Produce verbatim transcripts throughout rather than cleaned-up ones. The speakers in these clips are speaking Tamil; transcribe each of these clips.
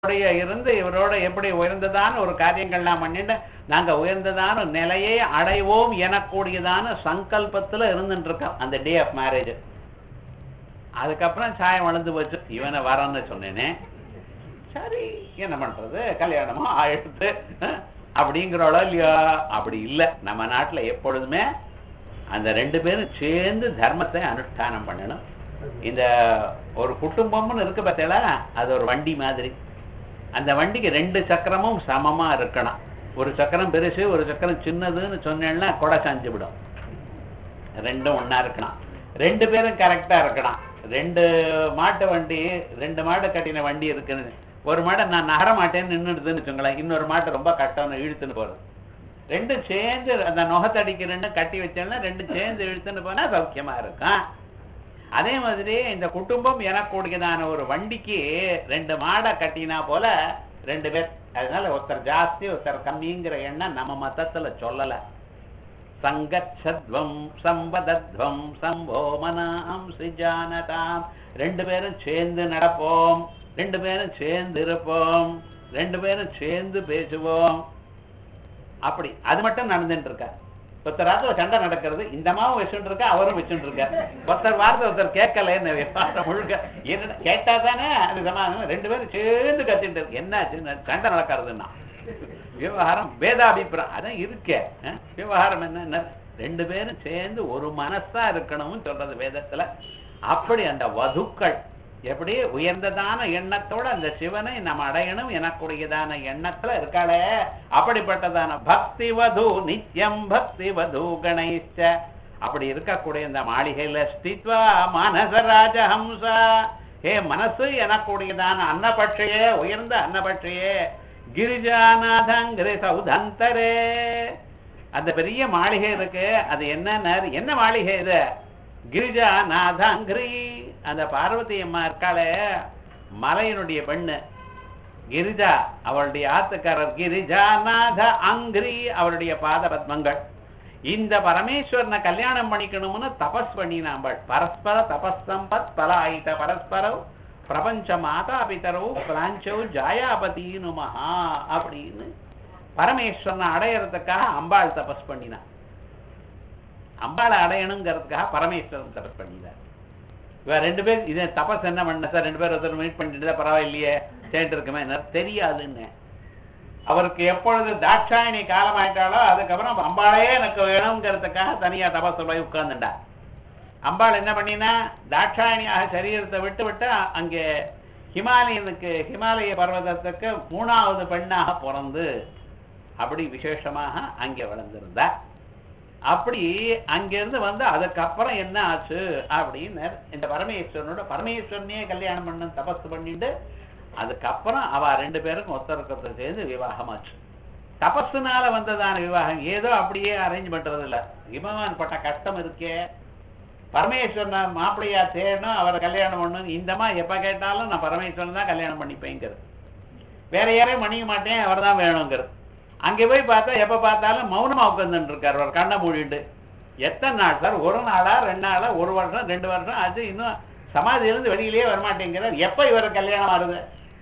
இருந்து இவரோட எப்படி உயர்ந்ததான ஒரு காரியங்கள்லாம் பண்ணிட்டு நாங்க உயர்ந்ததான நிலையை அடைவோம் எனக்கூடியதான சங்கல்பத்துல இருந்துட்டு இருக்கோம் அந்த டே ஆஃப் மேரேஜ். அதுக்கப்புறம் சாயம் வளர்ந்து போச்சு. இவனை வரன்னு சொன்னேனே, சரி என்ன பண்றது, கல்யாணமா ஆயிடுத்து அப்படிங்கிறோளோ இல்லையா? அப்படி இல்லை. நம்ம நாட்டுல எப்பொழுதுமே அந்த ரெண்டு பேரும் சேர்ந்து தர்மத்தை அனுஷ்டானம் பண்ணணும். இந்த ஒரு குடும்பம்னு இருக்கு பார்த்தீங்களா, அது ஒரு வண்டி மாதிரி. அந்த வண்டிக்கு ரெண்டு சக்கரமும் சமமா இருக்கணும். ஒரு சக்கரம் பெருசு ஒரு சக்கரம் சின்னதுன்னு சொன்னேன்னா கொடை சாஞ்சு விடும். ரெண்டும் ஒன்னா இருக்கணும். ரெண்டு பேரும் கரெக்டா இருக்கணும். ரெண்டு மாட்டு வண்டி, ரெண்டு மாடு கட்டின வண்டி இருக்குன்னு ஒரு மாடை நான் நகர மாட்டேன்னு நின்றுடுதுன்னு வச்சுங்களேன், இன்னொரு மாட்டை ரொம்ப கட்டணும் இழுத்துன்னு போறது. ரெண்டும் சேர்ந்து அந்த நுகத்தடிக்கிறன்னு கட்டி வச்சோம்னா ரெண்டு சேர்ந்து இழுத்துன்னு போனா சௌக்கியமா இருக்கும். அதே மாதிரி இந்த குடும்பம் எனக்கூடியதான ஒரு வண்டிக்கு ரெண்டு மாடை கட்டினா போல ரெண்டு பேர். அதனால ஒருத்தர் ஜாஸ்தி ஒருத்தர் கம்மிங்கிற எண்ணம் நம்ம மதத்துல சொல்லல. சங்கச்சத்வம் சம்பதத்வம் சம்போமனாம் சிஜானதாம். ரெண்டு பேரும் சேர்ந்து நடப்போம், ரெண்டு பேரும் சேர்ந்து இருப்போம், ரெண்டு பேரும் சேர்ந்து பேசுவோம். அப்படி அது மட்டும் நடந்துட்டு இருக்க. ஒருத்தர் ராத்திர சண்டை நடக்கிறது, இந்த மாவும் வச்சுட்டு இருக்க, அவரும் வச்சுட்டு இருக்க. ஒருத்தர் வார்த்தை ஒருத்தர் கேட்கல, முழுக்க கேட்டா தானே அது சமாதானம். ரெண்டு பேரும் சேர்ந்து கத்திட்டு இருக்கு. என்னாச்சு சண்டை நடக்கிறதுன்னா விவகாரம் வேதாபிப்பிராயம் அதான் இருக்க. விவகாரம் என்ன, ரெண்டு பேரும் சேர்ந்து ஒரு மனசா இருக்கணும்னு சொல்றது வேதத்துல. அப்படி அந்த வதுக்கள் எப்படி உயர்ந்ததான எண்ணத்தோட அந்த சிவனை நம்ம அடையணும் எனக்குரியதான எண்ணத்துல இருக்காளே, அப்படிப்பட்டதான பக்தி வது நித்யம் பக்தி வது கணேஷ. அப்படி இருக்கக்கூடிய இந்த மாளிகையில ஸ்தித்வா மனச ராஜஹம்சா. ஏ மனசு எனக்குரியதான அன்னபட்சையே, உயர்ந்த அன்னபட்சையே, கிரிஜாநாதங்கிரி சௌதந்தரே. அந்த பெரிய மாளிகை இருக்கு, அது என்ன என்ன மாளிகை இது? கிரிஜாநாதங்கிரி. அந்த பார்வதி அம்மா இருக்காளே, மலையினுடைய பெண்ணு கிரிஜா, அவளுடைய ஆத்துக்காரர் கிரிஜாநாத அங்கிரி, அவருடைய பாத பத்மங்கள். இந்த பரமேஸ்வரனை கல்யாணம் பண்ணிக்கணும்னு தபஸ் பண்ணினாம்பள். பரஸ்பர தபஸ்சம்பத் பல ஆயிட்ட பரஸ்பரவ் பிரபஞ்ச மாதா பிதரவு பிராஞ்சவ் ஜாயாபதி நுமஹா அப்படின்னு பரமேஸ்வரனை அடையறதுக்காக அம்பாள் தபஸ் பண்ணினான். அம்பாளை அடையணுங்கிறதுக்காக பரமேஸ்வரன் தபஸ் பண்ணினார். இவ ரெண்டு பேர் இதை தபஸ் என்ன பண்ண சார், ரெண்டு பேர் ஒருத்தர் மீட் பண்ணிட்டு பரவாயில்லையே சேர்ந்து இருக்குமே தெரியாதுன்னு. அவருக்கு எப்பொழுது தாட்சாயணி காலம் ஆயிட்டாலோ அதுக்கப்புறம் அம்பாளையே எனக்கு வேணுங்கிறதுக்காக தனியா தபஸ் போய் உட்கார்ந்துட்டா. அம்பாள் என்ன பண்ணினா, தாட்சாயணியாக சரீரத்தை விட்டு விட்டு அங்கே ஹிமாலயனுக்கு ஹிமாலய பர்வதத்துக்கு மூணாவது பெண்ணாக பிறந்து அப்படி விசேஷமாக அங்கே வளர்ந்திருந்தா. அப்படி அங்கிருந்து வந்து அதுக்கப்புறம் என்ன ஆச்சு அப்படின்னு இந்த பரமேஸ்வரனோட பரமேஸ்வரனையே கல்யாணம் பண்ண தபஸ் பண்ணிட்டு அதுக்கப்புறம் அவ ரெண்டு பேருக்கும் ஒருத்தருக்கு சேர்ந்து விவாகம் ஆச்சு. தபஸுனால வந்ததான விவாகம், ஏதோ அப்படியே அரேஞ்ச் பண்றது இல்ல. இமவான் பட்ட கஷ்டம் இருக்கே, பரமேஸ்வரன் மாப்பிள்ளையா தேடணும், அவரை கல்யாணம் பண்ணணும். இந்தமா எப்ப கேட்டாலும் நான் பரமேஸ்வரன் தான் கல்யாணம் பண்ணிப்பேங்கிறது, வேற யாரையும் பண்ணிக்க மாட்டேன், அவர் தான் வேணுங்கிறது. அங்கே போய் பார்த்தா எப்ப பார்த்தாலும் மௌனமா உட்கார்ந்துட்டு இருக்காரு, அவர் கண்ணை மூடிட்டு. எத்தனை நாள் சார், ஒரு நாளா ரெண்டு நாளா ஒரு வருஷம் ரெண்டு வருஷம் அது இன்னும் சமாதியிலிருந்து வெளியிலேயே வரமாட்டேங்கிறார். எப்ப இவரை கல்யாணம் ஆகுது?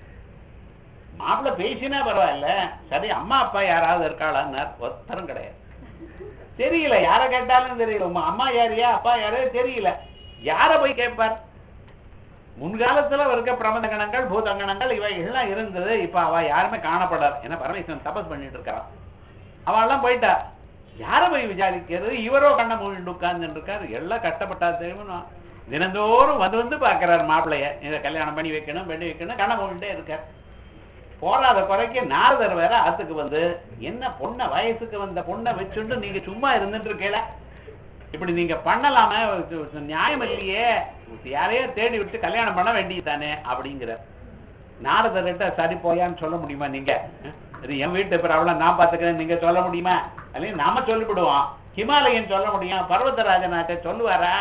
மாப்பிள்ள பேசினா பரவாயில்ல, சரி அம்மா அப்பா யாராவது இருக்காளான்னார், ஒருத்தரும் கிடையாது. தெரியல, யார கேட்டாலும் தெரியல. உமா அம்மா யாரையா அப்பா யாரே தெரியல. யார போய் கேட்பார்? முன்காலத்துல இருக்க பிரபந்த கணங்கள் பூதங்கணங்கள் இவைகள்லாம் இருந்தது. இப்ப அவ யாருமே காணப்படாது. ஏன்னா பரமேஸ்வரன் தபஸ் பண்ணிட்டு இருக்கான். அவெல்லாம் போயிட்டா, யார போய் விசாரிக்கிறது? இவரோ கண்ணை மூடிட்டு உட்கார்ந்து இருக்காரு. எல்லாம் கஷ்டப்பட்டா தெரியுமா, தினந்தோறும் வந்து வந்து பாக்குறாரு மாப்பிள்ளைய, இதை கல்யாணம் பண்ணி வைக்கணும் பண்ணி வைக்கணும் கண்ணை மூடிட்டே இருக்கார். போராத குறைக்கு நாரதர் வேற ஆத்துக்கு வந்து, என்ன பொண்ண வயசுக்கு வந்த பொண்ணை வச்சுட்டு நீங்க சும்மா இருந்துட்டு இருக்கல, இப்படி நீங்க பண்ணலாம, நியாயம் இல்லையே, யாரையோ தேடி விட்டு கல்யாணம் பண்ண வேண்டியதானே அப்படிங்கிற. நாரதர்கிட்ட சரி போயான்னு சொல்ல முடியுமா நீங்க? இது என் வீட்டு ப்ராப்ளம், நான் பாத்துக்கிறேன், நீங்க சொல்ல முடியுமா? அல்ல நாம சொல்லிவிடுவோம். ஹிமாலயன் சொல்ல முடியும், பர்வதராஜனாட்ட சொல்லுவாரா?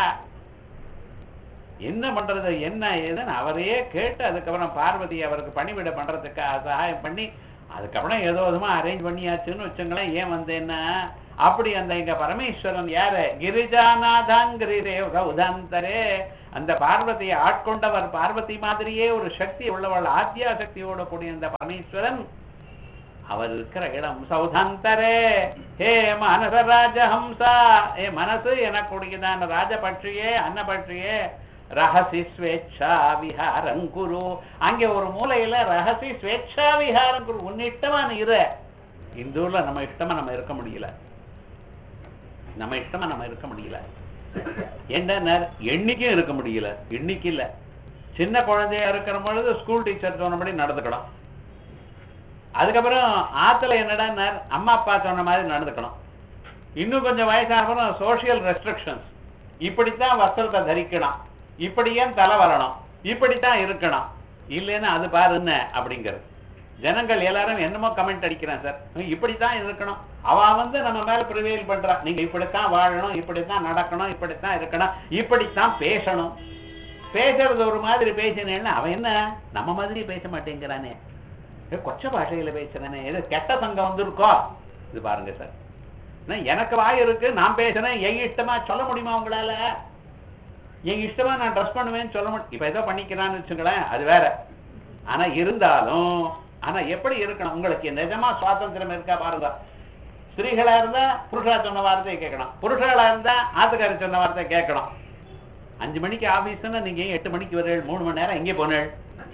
என்ன பண்றது என்ன ஏதுன்னு அவரையே கேட்டு அதுக்கப்புறம் பார்வதி அவருக்கு பணிவிட பண்றதுக்கு சகாயம் பண்ணி அதுக்கப்புறம் ஏதோ விதமா அரேஞ்ச் பண்ணியாச்சுன்னு வச்சுங்களேன். ஏன் வந்தேன்னா அப்படி அந்த இங்க பரமேஸ்வரன் யாரு? கிரிஜாநாதாங்கிரிதேவ உதாந்தரே, அந்த பார்வதியை ஆட்கொண்டவர், பார்வதி மாதிரியே ஒரு சக்தி உள்ளவள், ஆத்யா சக்தியோட கூடிய அந்த பரமேஸ்வரன் அவர் இருக்கிற இடம் சௌதாந்தரே. ஹே மனச ராஜஹம்சா, ஏ மனசு எனக்கூடியதான ராஜபட்சியே, அன்னபட்சியே, ரகசி ஸ்வேச்சா விஹாரம் குரு, அங்கே ஒரு மூலையில ரகசி ஸ்வேச்சா விஹாரம் குரு, உன்னிட்டமா நீ இரு. இந்த ஊர்ல நம்ம இஷ்டமா நம்ம இருக்க முடியல, நம்ம இஷ்டமா நம்ம இருக்க முடியல. என்ன எண்ணிக்கையும் இருக்க முடியல, எண்ணிக்கை இல்ல. சின்ன குழந்தையா இருக்கிற பொழுது ஸ்கூல் டீச்சர் சொன்னபடி நடந்துக்கணும். அதுக்கப்புறம் ஆத்துல என்னடா அம்மா அப்பா சொன்ன மாதிரி நடந்துக்கணும். இன்னும் கொஞ்சம் வயசான சோசியல் ரெஸ்ட்ரிக்ஷன்ஸ், இப்படித்தான் வஸ்திரத்தை தரிக்கணும், இப்படியே தலை வரணும், இப்படித்தான் இருக்கணும், இல்லைன்னா அது பாருன்னு அப்படிங்கிறது. ஜனங்கள் எல்லாரும் என்னமோ கமெண்ட் அடிக்கிறான், சார் இப்படித்தான் இருக்கணும், அவ வந்து நம்ம மேல ப்ரிவேல் பண்றா, நீங்க இப்படித்தான் வாழணும், இப்படித்தான் நடக்கணும், இப்படித்தான் இருக்கணும், இப்படித்தான் பேசணும். பேசுறது ஒரு மாதிரி பேசினேன்னா அவன் என்ன நம்ம மாதிரி பேச மாட்டேங்கிறானே, கொச்ச பாஷையில பேசுறானே, எது கெட்ட சங்கம் வந்துருக்கோ. இது பாருங்க சார், எனக்கு வாய் இருக்கு, நான் பேசுறேன், என் இஷ்டமா சொல்ல முடியுமா உங்களால? என் இஷ்டமா நான் ட்ரெஸ் பண்ணுவேன்னு சொல்ல முடியும். இப்ப ஏதோ பண்ணிக்கிறான்னு வச்சுங்களேன், அது வேற. ஆனா இருந்தாலும் ஆனா எப்படி இருக்கணும், உங்களுக்கு நிஜமா சுவாதந்திரம் இருக்கா பாருங்க. ஸ்திரீகளா இருந்தா புருஷா சொன்ன வார்த்தையை கேட்கணும், புருஷாளா இருந்தா ஆத்துக்காரி சொன்ன வார்த்தையை கேட்கணும். அஞ்சு மணிக்கு ஆபீஸ்னா நீங்க எட்டு மணிக்கு வரேள், மூணு மணி நேரம் எங்கே போனேள்?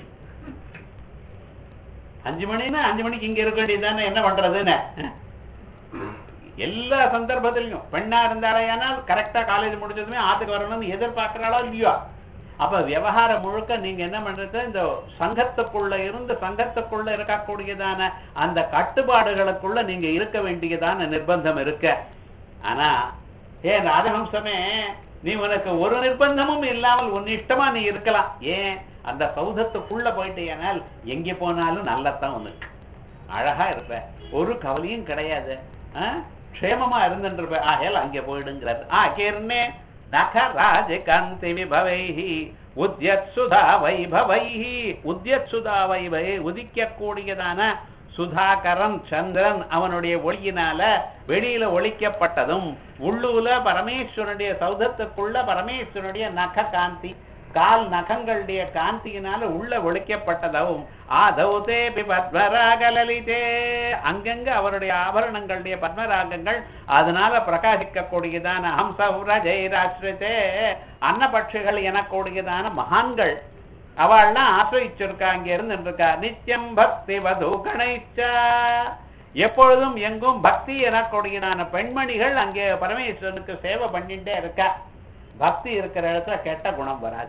அஞ்சு மணின்னா அஞ்சு மணிக்கு இங்க இருக்க வேண்டியதுதானே, என்ன பண்றதுன்னு. எல்லா சந்தர்ப்பத்திலையும் பெண்ணா இருந்தாலேயானால் கரெக்டா காலேஜ் முடிச்சதுமே ஆத்துக்கு வரணும்னு எதிர்பார்க்கிறாளோ இல்லையோ. அப்ப விவகாரம் முழுக்க நீங்க என்ன பண்றது, இந்த சங்கத்துக்குள்ள இருந்து சங்கத்துக்குள்ள இருக்கக்கூடியதான அந்த கட்டுப்பாடுகளுக்குள்ள நீங்க இருக்க வேண்டியதான நிர்பந்தம் இருக்க. ஆனா ஏன் ராஜஹம்சமே, நீ உனக்கு ஒரு நிர்பந்தமும் இல்லாமல் உன் இஷ்டமா நீ இருக்கலாம். ஏன் அந்த சௌதத்துக்குள்ள போயிட்டேனால் எங்க போனாலும் நல்லத்தான் உனக்கு, அழகா இருப்ப, ஒரு கவலையும் கிடையாது, க்ஷேமமா இருந்துருப்ப. ஆஹேல் அங்கே போயிடுங்கிறார். ஆ கேர்னே நகராஜ காந்தி விபவைஹி உத்யத் சுதா வைபவைஹி, உத்யத் சுதா வைபை, உதிக்க கூடியதான சுதாகரன் சந்திரன் அவனுடைய ஒளியினால வெளியில ஒளிக்கப்பட்டதும், உள்ளூல பரமேஸ்வரனுடைய சௌதத்துக்குள்ள பரமேஸ்வரனுடைய நக காந்தி, கால் நகங்களுடைய காந்தியினால உள்ள ஒழிக்கப்பட்டதும், ஆதௌதே பத்மராகலலிதே, அங்கங்க அவருடைய ஆபரணங்களுடைய பத்மராகங்கள் அதனால பிரகாசிக்க கூடியதான ஹம்சராஜே, அன்னபட்சிகள் எனக்கூடியதான மகான்கள் அவள்லாம் ஆசிரிச்சிருக்கா, அங்க இருந்து இருக்கா. நித்தியம் பக்தி வது கணைச்சா, எப்பொழுதும் எங்கும் பக்தி எனக்கூடியதான பெண்மணிகள் அங்கே பரமேஸ்வரனுக்கு சேவை பண்ணிட்டே இருக்கா. பக்தி இருக்கிற இடத்துல கெட்ட குணம் வராது.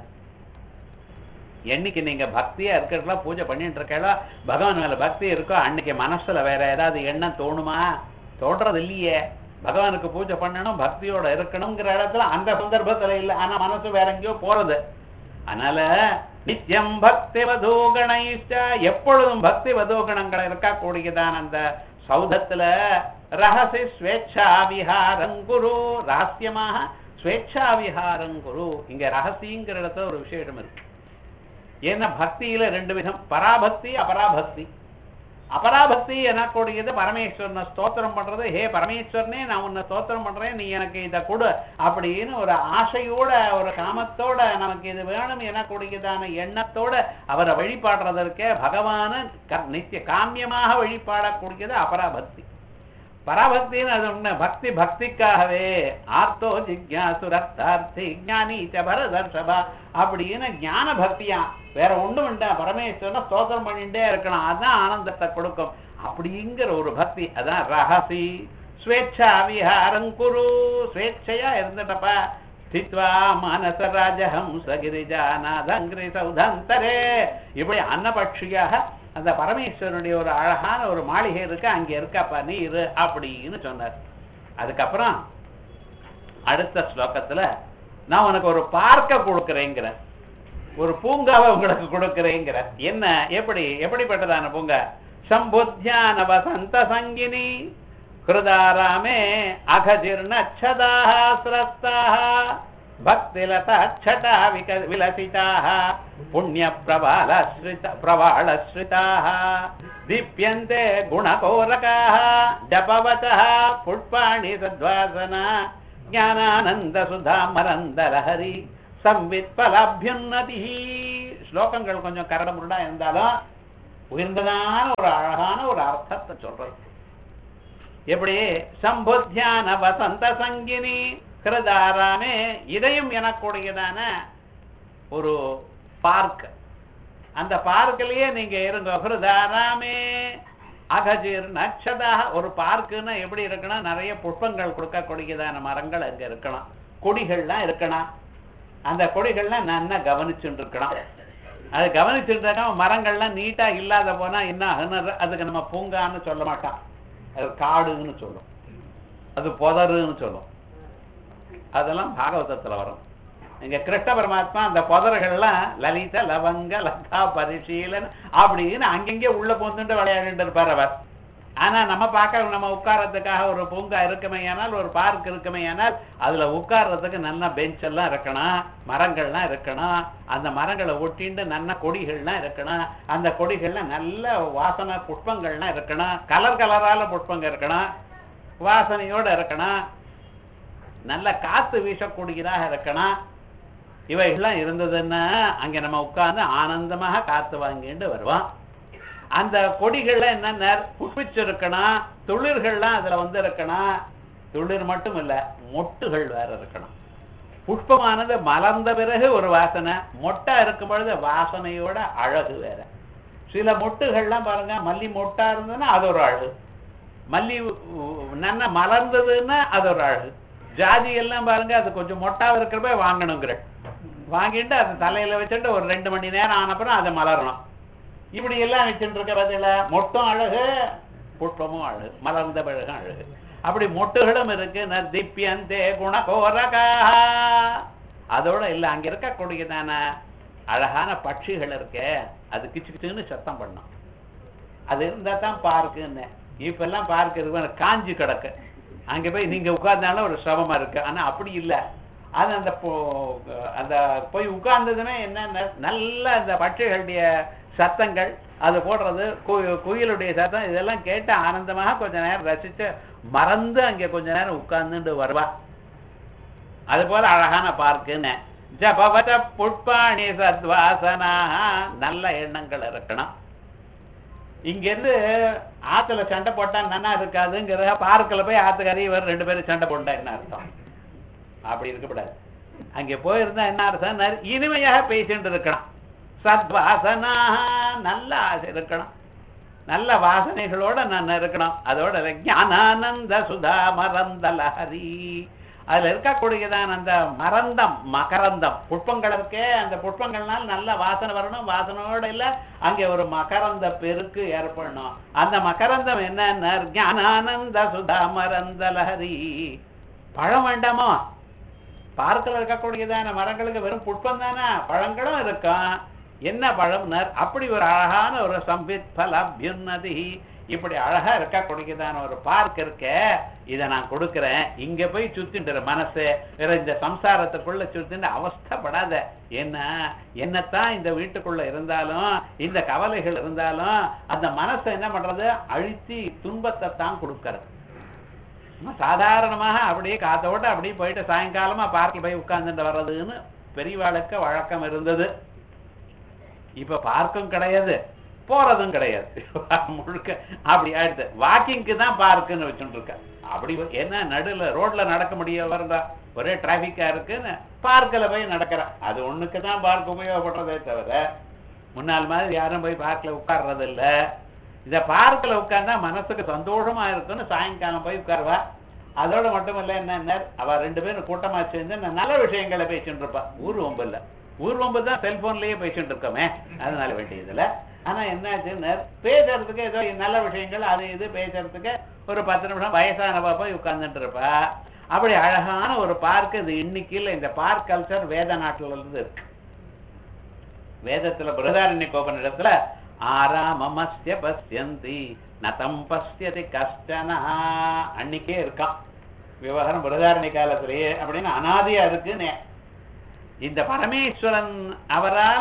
என்னைக்கு நீங்க பக்தியா இருக்கிறதுல பூஜை பண்ணிட்டு இருக்கா, பகவான் மேல பக்தி இருக்கோ, அன்னைக்கு மனசுல வேற ஏதாவது எண்ணம் தோணுமா? தோன்றது இல்லையே. பகவானுக்கு பூஜை பண்ணணும், பக்தியோட இருக்கணுங்கிற இடத்துல அந்த சந்தர்ப்பத்துல இல்லை, ஆனா மனசு வேற எங்கேயோ போறது. அதனால நித்தியம் பக்தி வதூகணை, எப்பொழுதும் பக்தி வதூகணங்களை இருக்கா கூடியதான் அந்த சௌதத்துல. ரகசி ஸ்வேச்சா விஹாரங்குரு, ரகசியமாக ஸ்வேச்சா விஹாரங்குரு. இங்க ரகசியங்கிற இடத்துல ஒரு விசேஷம் இருக்கு. ஏன்னா பக்தியில ரெண்டு விதம், பராபக்தி அபராபக்தி. அபராபக்தி எனக்கூடியது பரமேஸ்வரனை ஸ்தோத்திரம் பண்றது, ஹே பரமேஸ்வரனே நான் உன்னை ஸ்தோத்திரம் பண்றேன், நீ எனக்கு இதை கொடு அப்படின்னு ஒரு ஆசையோட ஒரு காமத்தோட நமக்கு இது வேணும் எனக்கூடியதான எண்ணத்தோட அவரை வழிபாடுறதற்கே பகவான நித்திய காமியமாக வழிபாடக்கூடியது அபராபக்தி. பராபக்தின்னு அது ஒண்ணு, பக்தி பக்திக்காகவே. ஆர்த்தோ ஜிக்யாசுரத்தார்த்தி ஞானி பரதர்ஷபா அப்படின்னு ஞான பக்தியா, வேற ஒண்ணும் வேண்டா, பரமேஸ்வரனை ஸ்தோத்திரம் பண்ணிட்டே இருக்கலாம், அதான் ஆனந்தத்தை கொடுக்கும். அப்படிங்கிற ஒரு பக்தி, அதான் ரகசி ஸ்வேச்சா விஹாரங்குரு. ஸ்வேச்சையா இருந்துட்டப்பா, ஸ்தித்வா மனச ராஜஹம்ச கிரிஜாநாதங்கிரி சௌதந்தரே, இப்படி அன்னபட்சியாக அந்த பரமேஸ்வரனுடைய ஒரு அழகான ஒரு மாளிகை இருக்கு, அங்க இருக்காப்பா நீ இரு அப்படின்னு சொன்னார். அதுக்கப்புறம் அடுத்த ஸ்லோகத்துல நான் உனக்கு ஒரு பார்க்க கொடுக்கிறேங்கிற, ஒரு பூங்காவை உங்களுக்கு கொடுக்கிறேங்கிற. என்ன, எப்படி எப்படிப்பட்டதான பூங்கா? சம்புத்தியான வசந்த சங்கினி ஹிருதாராமே அகஜீர்ணச்சதாக ஸ்ரஸ்தாக பக்திலதா விலசிதாக புண்ணிய பிரபாலஸ்ரித பிரபாளஸ்ரிதாக दीप्यन्ते गुणकोरकाः जपवचः पुष्पाणि सद्वासना ज्ञानानन्दसुधामरन्दलहरी संवित्फलाभ्युन्नतिः. ஸ்லோகங்கள் கொஞ்சம் கரட முரடா இருந்தாலும் உயர்ந்ததான ஒரு அழகான ஒரு அர்த்தத்தை சொல்றது. எப்படி சம்புத்தியான வசந்த சங்கினி கிருதாராமே, இதயம் எனக்கூடியதான ஒரு பார்க், அந்த பார்க்கிலேயே நீங்க இருங்க. ஹிருதாராமே அகஜீர் நட்சதாக ஒரு பார்க்குன்னா எப்படி இருக்கணும், நிறைய புஷ்பங்கள் கொடுக்கக்கூடியதான மரங்கள் அங்க இருக்கணும், கொடிகள்லாம் இருக்கணும். அந்த கொடிகள்லாம் நல்லா கவனிச்சுட்டு இருக்கணும். அது கவனிச்சுட்டு இருக்க மரங்கள்லாம் நீட்டா இல்லாத போனா என்ன அதுக்கு நம்ம பூங்கான்னு சொல்ல மாட்டான், அது காடுன்னு சொல்லும், அது புதருன்னு சொல்லும். அதெல்லாம் பாகவதத்துல வரும். இங்க கிருஷ்ண பரமாத்மா அந்த புதர்கள்லாம் லலித லவங்க லதா பரிசீலன் அப்படின்னு அங்கங்கே உள்ள போந்துட்டு விளையாடிட்டு இருப்பார் அவர். ஆனா நம்ம பார்க்க நம்ம உட்கார்றதுக்காக ஒரு பூங்கா இருக்குமே ஆனால், ஒரு பார்க் இருக்குமே ஆனால், அதுல உட்கார்றதுக்கு நல்ல பெஞ்ச் எல்லாம் இருக்கணும், மரங்கள்லாம் இருக்கணும். அந்த மரங்களை ஒட்டிண்டு நல்ல கொடிகள்லாம் இருக்கணும். அந்த கொடிகள்ல நல்ல வாசனை புஷ்பங்கள்லாம் இருக்கணும், கலர் கலரால புஷ்பங்கள் இருக்கணும், வாசனையோட இருக்கணும், நல்ல காத்து வீசக்கூடியதாக இருக்கணும். இவைகள்லாம் இருந்ததுன்னா அங்க நம்ம உட்கார்ந்து ஆனந்தமாக காத்து வாங்கிட்டு வருவோம். அந்த கொடிகள்ல என்ன புஷ்பிச்சு இருக்கணும், துளிர்கள்லாம் அதுல வந்து இருக்கணும். துளிர் மட்டும் இல்ல, மொட்டுகள் வேற இருக்கணும். புஷ்பமானது மலர்ந்த பிறகு ஒரு வாசனை, மொட்டா இருக்கும் பொழுது வாசனையோட அழகு வேற. சில மொட்டுகள்லாம் பாருங்க, மல்லி மொட்டா இருந்ததுன்னா அது ஒரு அழகு, மல்லி நல்ல மலர்ந்ததுன்னா அது ஒரு அழகு. ஜாதி எல்லாம் பாருங்க, அது கொஞ்சம் மொட்டாவ இருக்கிறப்ப வாங்கணுங்கிற, வாங்கிட்டு அது தலையில வச்சுட்டு ஒரு ரெண்டு மணி நேரம் ஆனப்புறம் அதை மலரணும். இப்படி எல்லாம் வச்சுட்டு இருக்க பதில மொட்டும் அழகு, புஷ்பமும் அழகு, மலர்ந்த பிறகும் அழகு. அப்படி மொட்டுகளும் இருக்கு. திப்யந்தே குணகோரகா. அதோட இல்ல, அங்க இருக்கக்கூடியதான அழகான பட்சிகள் இருக்க, அது கிச்சு கிச்சுன்னு சத்தம் பண்ணும். அது இருந்தா தான் பார்க்குன்னு. இப்ப எல்லாம் பார்க் இருக்கு காஞ்சி கிடக்கு, அங்க போய் நீங்க உட்கார்ந்தாலும் ஒரு சிரமமா இருக்கு. ஆனா அப்படி இல்லை, அது அந்த அந்த போய் உட்கார்ந்ததுன்னா என்ன, நல்ல அந்த பட்சிகளுடைய சத்தங்கள், அது போடுறது குயிலுடைய சத்தம், இதெல்லாம் கேட்டு ஆனந்தமாக கொஞ்ச நேரம் ரசிச்சு மறந்து அங்க கொஞ்ச நேரம் உட்கார்ந்துட்டு வருவா. அது போல அழகான பார்க்குன்னு. ஜபவத புஷ்பாணி சத்வாசனா, நல்ல எண்ணங்கள் இருக்கணும். இங்க இருந்து ஆத்துல சண்டை போட்டா நன்னா இருக்காதுங்கிற, பார்க்கல போய் ஆத்துக்காரி இவர் ரெண்டு பேரும் சண்டை போட்டா என்ன அர்த்தம்? அப்படி இருக்கக்கூடாது. அங்க போயிருந்தா என்ன அர்த்தம், இனிமையாக பேசிட்டு இருக்கணும். சத்வாசனா, நல்ல ஆசை இருக்கணும், நல்ல வாசனைகளோட நான் இருக்கணும். அதோட ஞானானந்த சுதா மரந்த லஹரி, அதுல இருக்கக்கூடியதான் அந்த மரந்தம் மகரந்தம் புஷ்பங்கள் இருக்கே, அந்த புஷ்பங்கள்னால் நல்ல வாசனை வரணும். வாசனையோட இல்ல, அங்க ஒரு மகரந்த பெருக்கு ஏற்படணும். அந்த மகரந்தம் என்ன, ஞானானந்த சுதா மரந்த லஹரி. பழம் வேண்டாமோ? பார்க்கல இருக்கக்கூடியதான மரங்களுக்கு வெறும் புஷ்பம் தானே, பழங்களும் இருக்கும். என்ன பழம்னர், அப்படி ஒரு அழகான ஒரு சம்பித் பலபியுன்னதி, இப்படி அழகா இருக்கக்கூடியதான ஒரு பார்க் இருக்க, இதை நான் கொடுக்கிறேன். இங்க போய் சுத்தின்ற மனசு இந்த சம்சாரத்துக்குள்ள சுத்தின்னு அவஸ்தப்படாத. என்ன என்னத்தான் இந்த வீட்டுக்குள்ள இருந்தாலும், இந்த கவலைகள் இருந்தாலும், அந்த மனசை என்ன பண்றது, அழுத்தி துன்பத்தை தான் கொடுக்கறது. சாதாரணமாக அப்படியே காத்தோட அப்படியே போயிட்டு சாயங்காலமா பார்க்கில் போய் உட்கார்ந்துட்டு வர்றதுன்னு பெரியவாளுக்கு வழக்கம் இருந்தது. இப்ப பார்க்கும் கிடையாது, போறதும் கிடையாது, முழுக்க அப்படி ஆயிடுது. வாக்கிங்க்கு தான் பார்க்குன்னு வச்சுட்டு இருக்க. அப்படி என்ன நடுல ரோட்ல நடக்க முடிய வருதா, ஒரே டிராபிக்கா இருக்குன்னு பார்க்கில் போய் நடக்கிற, அது ஒண்ணுக்கு தான் பார்க் உபயோகப்படுறதே தவிர முன்னால் மாதிரி யாரும் போய் பார்க்கில் உட்கார்றது இல்ல. இத பார்க்கில் உட்கார்ந்தா மனசுக்கு சந்தோஷமா இருக்குன்னு சாயங்காலம் போய் உட்காருவா. அதோட மட்டும் இல்ல, என்ன அவ ரெண்டு பேரும் கூட்டமா சேர்ந்து நல்ல விஷயங்களை பேசிட்டு இருப்பா. ஊர் வம்பு இல்ல, ஊர் வம்பு தான் செல்போன்லயே பேசிட்டு இருக்கோமே, அதனால வேண்டியதுல. ஆனா என்னாச்சுன்னு பேசுறதுக்கு ஏதோ நல்ல விஷயங்கள் அது இது பேசுறதுக்கு ஒரு பத்து நிமிஷம் வயசானவா போய் உட்கார்ந்துட்டு இருப்பா. அப்படி அழகான ஒரு பார்க் இது. இன்னைக்கு இல்ல, இந்த பார்க் கல்ச்சர் வேத நாட்டுல இருந்து இருக்கு. வேதத்துல பிரதாரண்யகோபனிடத்துல ஆராமமஸ்ய பஸ்யந்தி நதம் பஸ்யதி கஷ்டனா அன்னைக்கே இருக்கான் விவகாரம் பிரதாரணி காலத்திலேயே அப்படின்னு அனாதியா இருக்குன்னு. இந்த பரமேஸ்வரன் அவரால்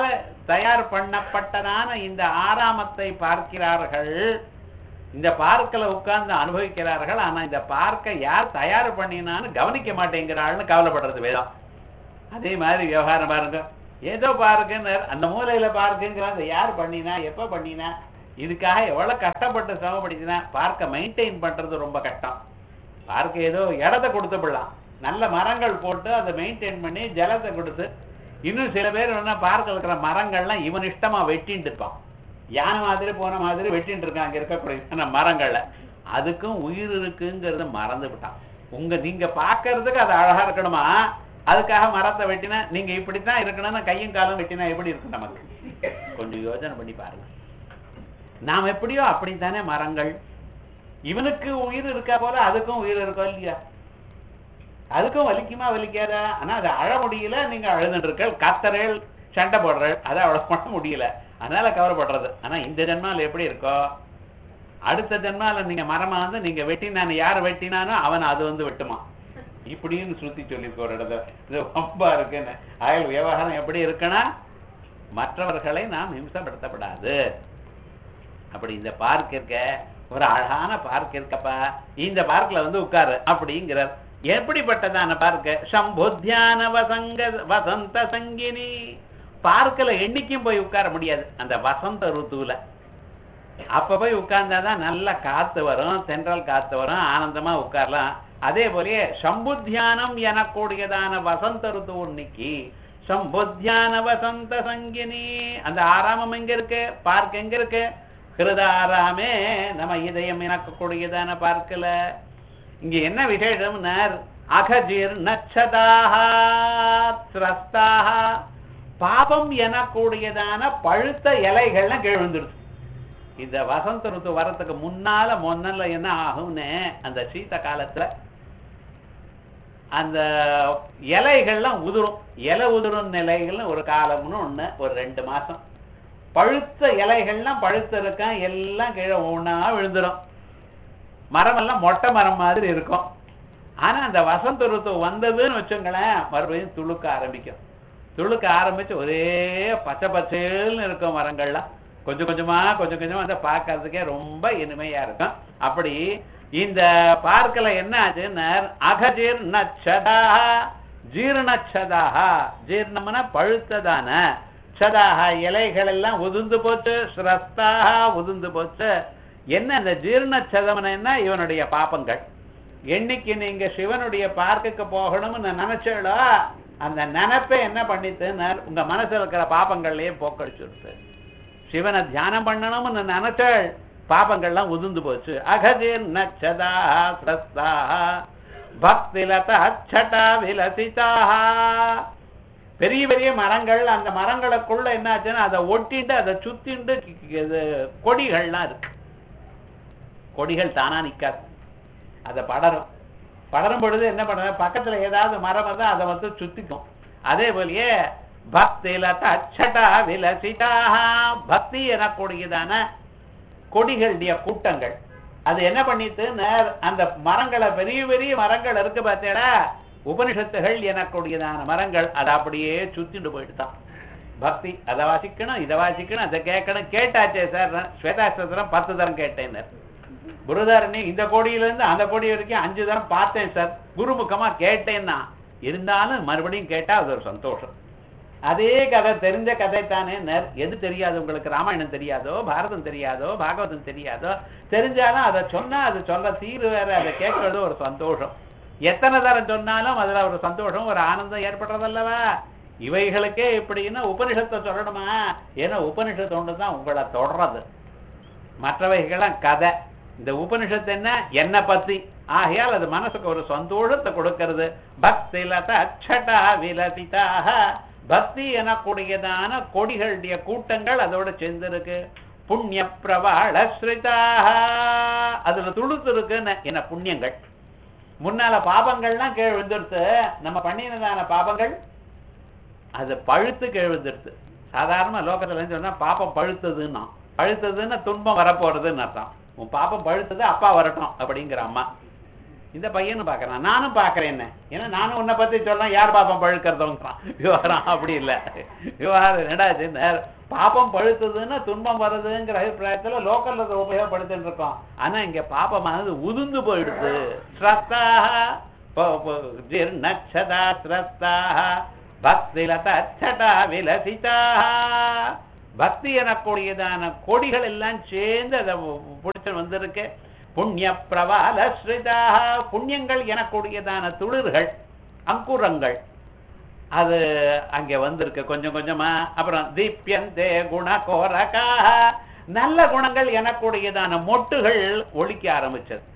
தயார் பண்ணப்பட்டதான இந்த ஆராமத்தை பார்க்கிறார்கள். இந்த பார்க்கல உட்கார்ந்து அனுபவிக்கிறார்கள். ஆனா இந்த பார்க்க யார் தயார் பண்ணினான்னு கவனிக்க மாட்டேங்கிறாள்னு கவலைப்படுறது வேதம். அதே மாதிரி விவகாரம் பாருங்க, ஏதோ பார்க்குன்னு அந்த மூலையில பார்க்குங்கிறாங்க, யார் பண்ணினா எப்ப பண்ணினா இதுக்காக எவ்வளவு கஷ்டப்பட்டு சிரமப்படுத்தினா. பார்க்க மெயின்டைன் பண்றது ரொம்ப கஷ்டம். பார்க்க ஏதோ இடத்த கொடுத்து விடலாம், நல்ல மரங்கள் போட்டு அதை மெயின்டைன் பண்ணி ஜலத்தை கொடுத்து. இன்னும் சில பேர் என்ன பார்க்க இருக்கிற மரங்கள்லாம் இவன் இஷ்டமா வெட்டின்னு இருப்பான், யானை மாதிரி போன மாதிரி வெட்டின்னு இருக்கான் அங்க இருக்கக்கூடிய மரங்கள்ல. அதுக்கும் உயிர் இருக்குங்கிறத மறந்து விட்டான். உங்க நீங்க பாக்குறதுக்கு அது அழகா இருக்கணுமா, அதுக்காக மரத்தை வெட்டினா நீங்க இப்படித்தான் இருக்கணும்னா கையும் காலம் வெட்டினா எப்படி இருக்கும் நமக்கு? கொஞ்சம் யோசனை பண்ணி பாருங்க. நாம் எப்படியோ அப்படித்தானே மரங்கள். இவனுக்கு உயிர் இருக்கா போல அதுக்கும் உயிர் இருக்கோ இல்லையா? அதுக்கும் வலிக்குமா வலிக்காதா? ஆனா அது அழ முடியல, நீங்க அழுதுட்டு இருக்க, கத்தறேள், சண்டை போடுறேள், அதை அவ்வளவு பண்ண முடியல, அதனால கவலைப்படுறது. ஆனா இந்த ஜென்மால எப்படி இருக்கோ, அடுத்த ஜென்மால நீங்க மரமா வந்து நீங்க வெட்டினானு யார் வெட்டினானோ அவன் அது வந்து வெட்டுமா இப்படின்னு சுத்தி சொல்லியிருக்க ஒரு இடத்துல. இது ரொம்ப இருக்குன்னு. அயல் விவகாரம் எப்படி இருக்குன்னா மற்றவர்களை நாம் ஹிம்சப்படுத்தப்படாது. அப்படி இந்த பார்க் இருக்க, ஒரு அழகான பார்க் இருக்கப்பா, இந்த பார்க்ல வந்து உட்காரு அப்படிங்கிறார். எப்படிப்பட்டதான பார்க்க? சம்புத்தியான வசங்க வசந்த சங்கினி. பார்க்கல என்னைக்கும் போய் உட்கார முடியாது அந்த வசந்த ருத்துவுல. அப்ப போய் உட்கார்ந்தாதான் நல்ல காத்து வரும், சென்ட்ரல் காத்து வரும், ஆனந்தமா உட்காரலாம். அதே போலயே சம்புத்தியானம் எனக்கூடியதான வசந்த ருத்து இன்னைக்கு சம்புத்தியான வசந்த சங்கினி. அந்த ஆராமம் எங்க இருக்கு, பார்க் எங்க இருக்கு? ஹிருதாராமே நம்ம இதயம் எனக்கு கூடியதான பார்க்கல. இங்க என்ன விசேஷம்? அகஜீர் நச்சதாக பாபம் எனக்கூடியதான பழுத்த இலைகள்லாம் கீழ் விழுந்துருச்சு. இந்த வசந்த ருத்து வரத்துக்கு முன்னால முன்னல என்ன ஆகும்னு, அந்த சீத்த காலத்துல அந்த இலைகள்லாம் உதிரும். இலை உதிரும் நிலைகள்னு ஒரு காலம்னு ஒண்ணு, ஒரு ரெண்டு மாசம் பழுத்த இலைகள்லாம் பழுத்து இருக்கான், எல்லாம் கீழே ஒண்ணா விழுந்துடும். மரம் எல்லாம் மொட்டை மரம் மாதிரி இருக்கும். ஆனா அந்த வசந்த ருத்து வந்ததுன்னு வச்சுங்களேன், மறுபடியும் துளுக்க ஆரம்பிக்கும். துளுக்க ஆரம்பிச்சு ஒரே பச்சை பச்சைன்னு இருக்கும் மரங்கள்லாம். கொஞ்சம் கொஞ்சமா கொஞ்சம் கொஞ்சமா அந்த பார்க்கறதுக்கே ரொம்ப இனிமையா இருக்கும். அப்படி இந்த பார்க்கல என்ன ஆச்சுன்னா அகஜீர் நச்சதா ஜீர்ணச்சதாக, ஜீர்ணம்னா பழுத்ததான, சதாக இலைகள் எல்லாம் உதிர்ந்து போச்சு, ஸ்ரஸ்தாக உதிர்ந்து போச்சு. என்ன அந்த ஜீர்ணச்சதம்னா இவனுடைய பாப்பங்கள். என்னைக்கு நீங்க சிவனுடைய பார்க்குக்கு போகணும்னு நினைச்சோ அந்த நினைப்பே என்ன பண்ணிட்டுன்னு உங்க மனசுல இருக்கிற பாப்பங்கள்லயே போக்கடிச்சுடுச்சு. சிவனை தியானம் பண்ணணும்னு நினைச்சாள், பாப்பங்கள்லாம் உதிர்ந்து போச்சு. அகஜீர்ணச்சதா ஸ்ரஸ்தாக பக்திலதா அச்சடா விலசிதாக. பெரிய பெரிய மரங்கள், அந்த மரங்களுக்குள்ள என்ன ஆச்சுன்னா அதை ஒட்டிட்டு அதை சுத்திட்டு கொடிகள்லாம் இருக்கு. கொடிகள் தானா நிக்காது, அதை படரும். படரும் பொழுது என்ன பண்ண, பக்கத்துல ஏதாவது மரம் வந்து அதை வந்து சுத்திக்கும். அதே போலயே பக்திலதா அச்சடா விலசிதாக, பக்தி எனக்கூடியதான கொடிகளுடைய கூட்டங்கள் அது என்ன பண்ணிட்டு அந்த மரங்களை, பெரிய பெரிய மரங்கள் இருக்கு பார்த்தேடா, உபனிஷத்துகள் எனக்கூடியதான மரங்கள் அதை அப்படியே சுத்திட்டு போயிட்டுதான். பக்தி அதை வாசிக்கணும், இதை வாசிக்கணும், அதை கேட்கணும். கேட்டாச்சே சார், ஸ்வேதாஸ்திரம் பத்து தரம் கேட்டேன். குருதாரணி இந்த கோடியிலிருந்து அந்த கோடி வரைக்கும் அஞ்சு தரம் பார்த்தேன் சார், குருமுகமா கேட்டேன்னா. இருந்தாலும் மறுபடியும் கேட்டா அது ஒரு சந்தோஷம். அதே கதை தெரிஞ்ச கதை தானே. எது தெரியாது உங்களுக்கு? ராமாயணம் தெரியாதோ, பாரதம் தெரியாதோ, பாகவதம் தெரியாதோ, தெரிஞ்சாலும் அதை சொன்னா அது சொல்ல தீரு வேற, அதை கேட்கறது ஒரு சந்தோஷம். எத்தனை தரம் சொன்னாலும் அதுல ஒரு சந்தோஷம், ஒரு ஆனந்தம் ஏற்படுறதல்லவா. இவைகளுக்கே எப்படின்னா உபனிஷத்தை சொல்லணுமா? ஏன்னா உபனிஷத்து ஒன்றுதான் உங்களை தொடர்றது, மற்றவைகள்லாம் கதை. இந்த உபனிஷத்து என்ன, என்ன பத்தி. ஆகையால் அது மனசுக்கு ஒரு சந்தோஷத்தை கொடுக்கிறது. பக்திலதா அச்சடா விலசிதாக, பக்தி எனக்கூடியதான கொடிகளுடைய கூட்டங்கள் அதோட சேர்ந்திருக்கு. புண்ணிய பிரவாள ஸ்ரிதாக, அதுல துளுத்து இருக்குன்னு என்ன புண்ணியங்கள். முன்னால பாபங்கள்லாம் கீழ் விழுந்துருத்து, நம்ம பண்ணினதான பாபங்கள் அது பழுத்து கீழ் விழுந்துருத்து. சாதாரண லோகத்துல சொன்னா பாப்பம் பழுத்ததுன்னா, பழுத்ததுன்னா துன்பம் வரப்போறதுன்னு அர்த்தம். உன் பாப்பம் பழுத்தது, அப்பா வரட்டும் அப்படிங்கிற அம்மா. இந்த பையனும் பாக்குறான், நானும் பாக்குறேன். என்ன ஏன்னா நானும் உன்னை பத்தி சொல்றேன், யார் பாப்பம் பழுக்கிறதுங்கிறான். விவகாரம் அப்படி இல்லை. விவகாரம் என்னடா, பாபம் பழுத்ததுன்னா துன்பம் வருதுங்கிற அபிப்பிராயத்துல லோக்கல்ல அதை உபயோகப்படுத்திட்டு இருக்கோம். ஆனா இங்க பாபமானது உதிர்ந்து போயிடுது. ஜீர்ணச்சதா ஸ்ரஸ்தாக பக்திலதா விலசிதா. பக்தி எனக்கூடியதான கொடிகள் எல்லாம் சேர்ந்து அதை பிடிச்சு வந்திருக்கு. புண்ணிய பிரவால ஸ்ரிதாக, புண்ணியங்கள் எனக்கூடியதான துளிர்கள் அங்குரங்கள் அது அங்க வந்திருக்கு கொஞ்சம் கொஞ்சமா. அப்புறம் தீப்யந்தே குண கோரகாக, நல்ல குணங்கள் எனக்கூடியதான மொட்டுகள் ஒழிக்க ஆரம்பிச்சது.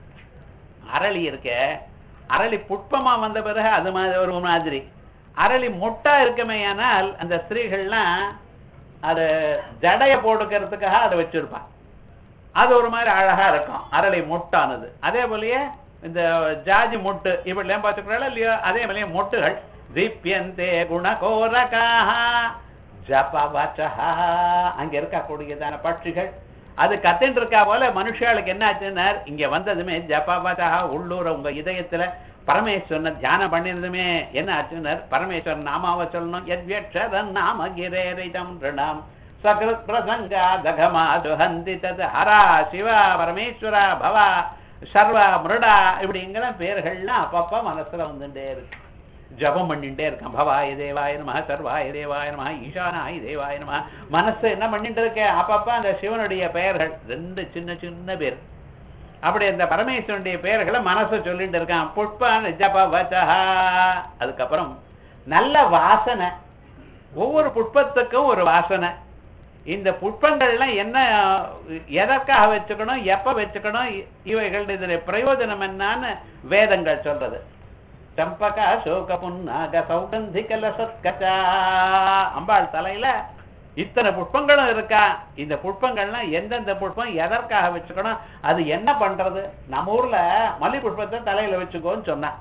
அரளி இருக்க, அரளி புட்பமா வந்த பிறகு அது மாதிரி ஒரு மாதிரி, அரளி மொட்டா இருக்குமே. ஆனால் அந்த ஸ்திரீகள்லாம் அது ஜடைய போட்டுக்கிறதுக்காக அதை வச்சிருப்பான். அது ஒரு மாதிரி அழகா இருக்கும் அரளி மொட்டானது. அதே போலயே இந்த ஜாஜி மொட்டு இப்படிலாம் பார்த்துக்கிறாள் இல்லையோ, அதே போலயே மொட்டுகள் தீப்யந்தே குணகோரகாஹ ஜபவசஹா, அங்க இருக்கக்கூடியதான பட்சிகள் அது கத்தின்னு இருக்கா போல. மனுஷாளுக்கு என்ன ஆச்சுன்னா இங்க வந்ததுமே ஜபவசஹா உள்ளூர உங்க இதயத்துல பரமேஸ்வரனை தியானம் பண்ணிருந்துமே என்ன ஆச்சுன்னா பரமேஸ்வரன் நாமாவை சொல்லணும். யத்யக்ஷரன் நாம கிரேரிதம் ரிணாம் சகிருத் பிரசங்கா தகமா துஹந்தி தத் ஹரா சிவா பரமேஸ்வரா பவா சர்வா மிருடா இப்படிங்கிற பேர்கள்லாம் அப்பப்ப மனசுல வந்துட்டே இருக்கு. ஜபம் பண்ணிட்டே இருக்கான். பவாய தேவாய நமஹ, சர்வாய தேவாய நமஹ, ஈசானாய தேவாய நமஹ. மனசு என்ன பண்ணிட்டு இருக்க அப்பப்ப அந்த சிவனுடைய பெயர்கள் ரெண்டு சின்ன சின்ன பேர், அப்படி அந்த பரமேஸ்வரனுடைய பெயர்களை மனசை சொல்லிட்டு இருக்கான். புஷ்பான ஜபவசஹா. அதுக்கப்புறம் நல்ல வாசனை, ஒவ்வொரு புஷ்பத்துக்கும் ஒரு வாசனை. இந்த புஷ்பங்கள்லாம் என்ன எதற்காக வச்சுக்கணும், எப்ப வச்சுக்கணும், இவைகள் இதனுடைய பிரயோஜனம் என்னன்னு வேதங்கள் சொல்றது. சம்பகா சோக புன்னாக சௌகந்தி கலசத்கச்சா. அம்பாள் தலையில இத்தனை புஷ்பங்களும் இருக்கா. இந்த புஷ்பங்கள்லாம் எந்தெந்த புஷ்பம் எதற்காக வச்சுக்கணும், அது என்ன பண்றது. நம்ம ஊர்ல மல்லி புஷ்பத்தை தலையில வச்சுக்கோன்னு சொன்னா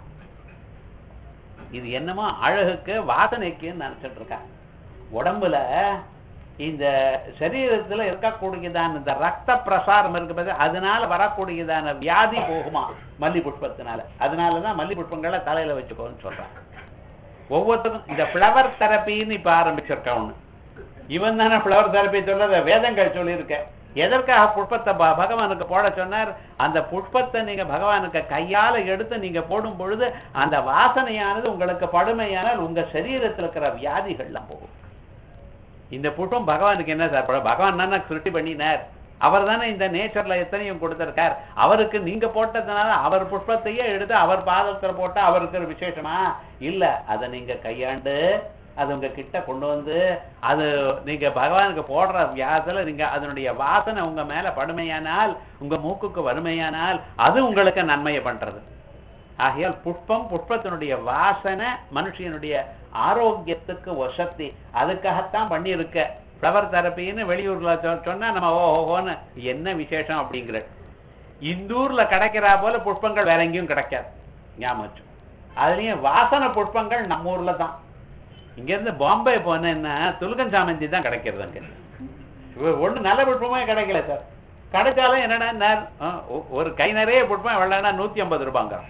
இது என்னமோ அழகுக்கு வாசனைக்குன்னு நினைச்சிட்டு இருக்கா. உடம்புல இந்த சரீரத்துல இருக்கக்கூடியதான இந்த ரத்த பிரசாரம் இருக்கு, அதனால வரக்கூடியதான வியாதி போகுமா மல்லி புஷ்பத்தினால. அதனாலதான் மல்லி புஷ்பங்களை தலையில வச்சுக்கோன்னு சொல்றாங்க. ஒவ்வொருத்தருக்கும் இந்த பிளவர் தெரப்பின்னு இப்ப ஆரம்பிச்சிருக்க ஒண்ணு. இவன் தானே பிளவர் தெரப்பி சொல்றத வேதங்கள் சொல்லியிருக்க. எதற்காக புஷ்பத்தை பகவானுக்கு போட சொன்னார், அந்த புஷ்பத்தை நீங்க பகவானுக்கு கையால எடுத்து நீங்க போடும் பொழுது அந்த வாசனையானது உங்களுக்கு படுமையானால் உங்க சரீரத்தில் இருக்கிற வியாதிகள்லாம் போகும். இந்த புஷ்பம் பகவானுக்கு என்ன சார், பகவான் தானே சிருஷ்டி பண்ணினார், அவர் தானே இந்த நேச்சர்ல எத்தனையும் கொடுத்திருக்கார். அவருக்கு நீங்க போட்டதுனால அவர் புஷ்பத்தையே எடுத்து அவர் பாதத்துல போட்டா அவருக்கு ஒரு விசேஷமா இல்ல. அதை நீங்க கையாண்டு அது உங்க கிட்ட கொண்டு வந்து அது நீங்க பகவானுக்கு போடுற வியாசல நீங்க அதனுடைய வாசனை உங்க மேல படுமையானால், உங்க மூக்குக்கு வறுமையானால் அது உங்களுக்கு நன்மையை பண்றது. ஆகையால் புஷ்பம், புஷ்பத்தினுடைய வாசனை மனுஷனுடைய ஆரோக்கியத்துக்கு வசதி. அதுக்காகத்தான் பண்ணி இருக்க. பிளவர் தெரப்பின்னு வெளியூர்ல சொன்னா நம்ம ஓஹோன்னு என்ன விசேஷம் அப்படிங்கிற. இந்தூர்ல கிடைக்கிறா போல புஷ்பங்கள் வேற எங்கேயும் கிடைக்காது ஞாபகம். அதுலயும் வாசனை புஷ்பங்கள் நம்ம ஊர்ல தான். இங்க இருந்து பாம்பே போனேன்னா துலுகன் சாமந்தி தான் கிடைக்கிறது. அங்க ஒண்ணு நல்ல புஷ்பமே கிடைக்கல சார். கிடைச்சாலும் என்னன்னா ஒரு கை நிறைய புஷ்பம் எவ்வளவுனா நூத்தி ஐம்பது ரூபாங்க.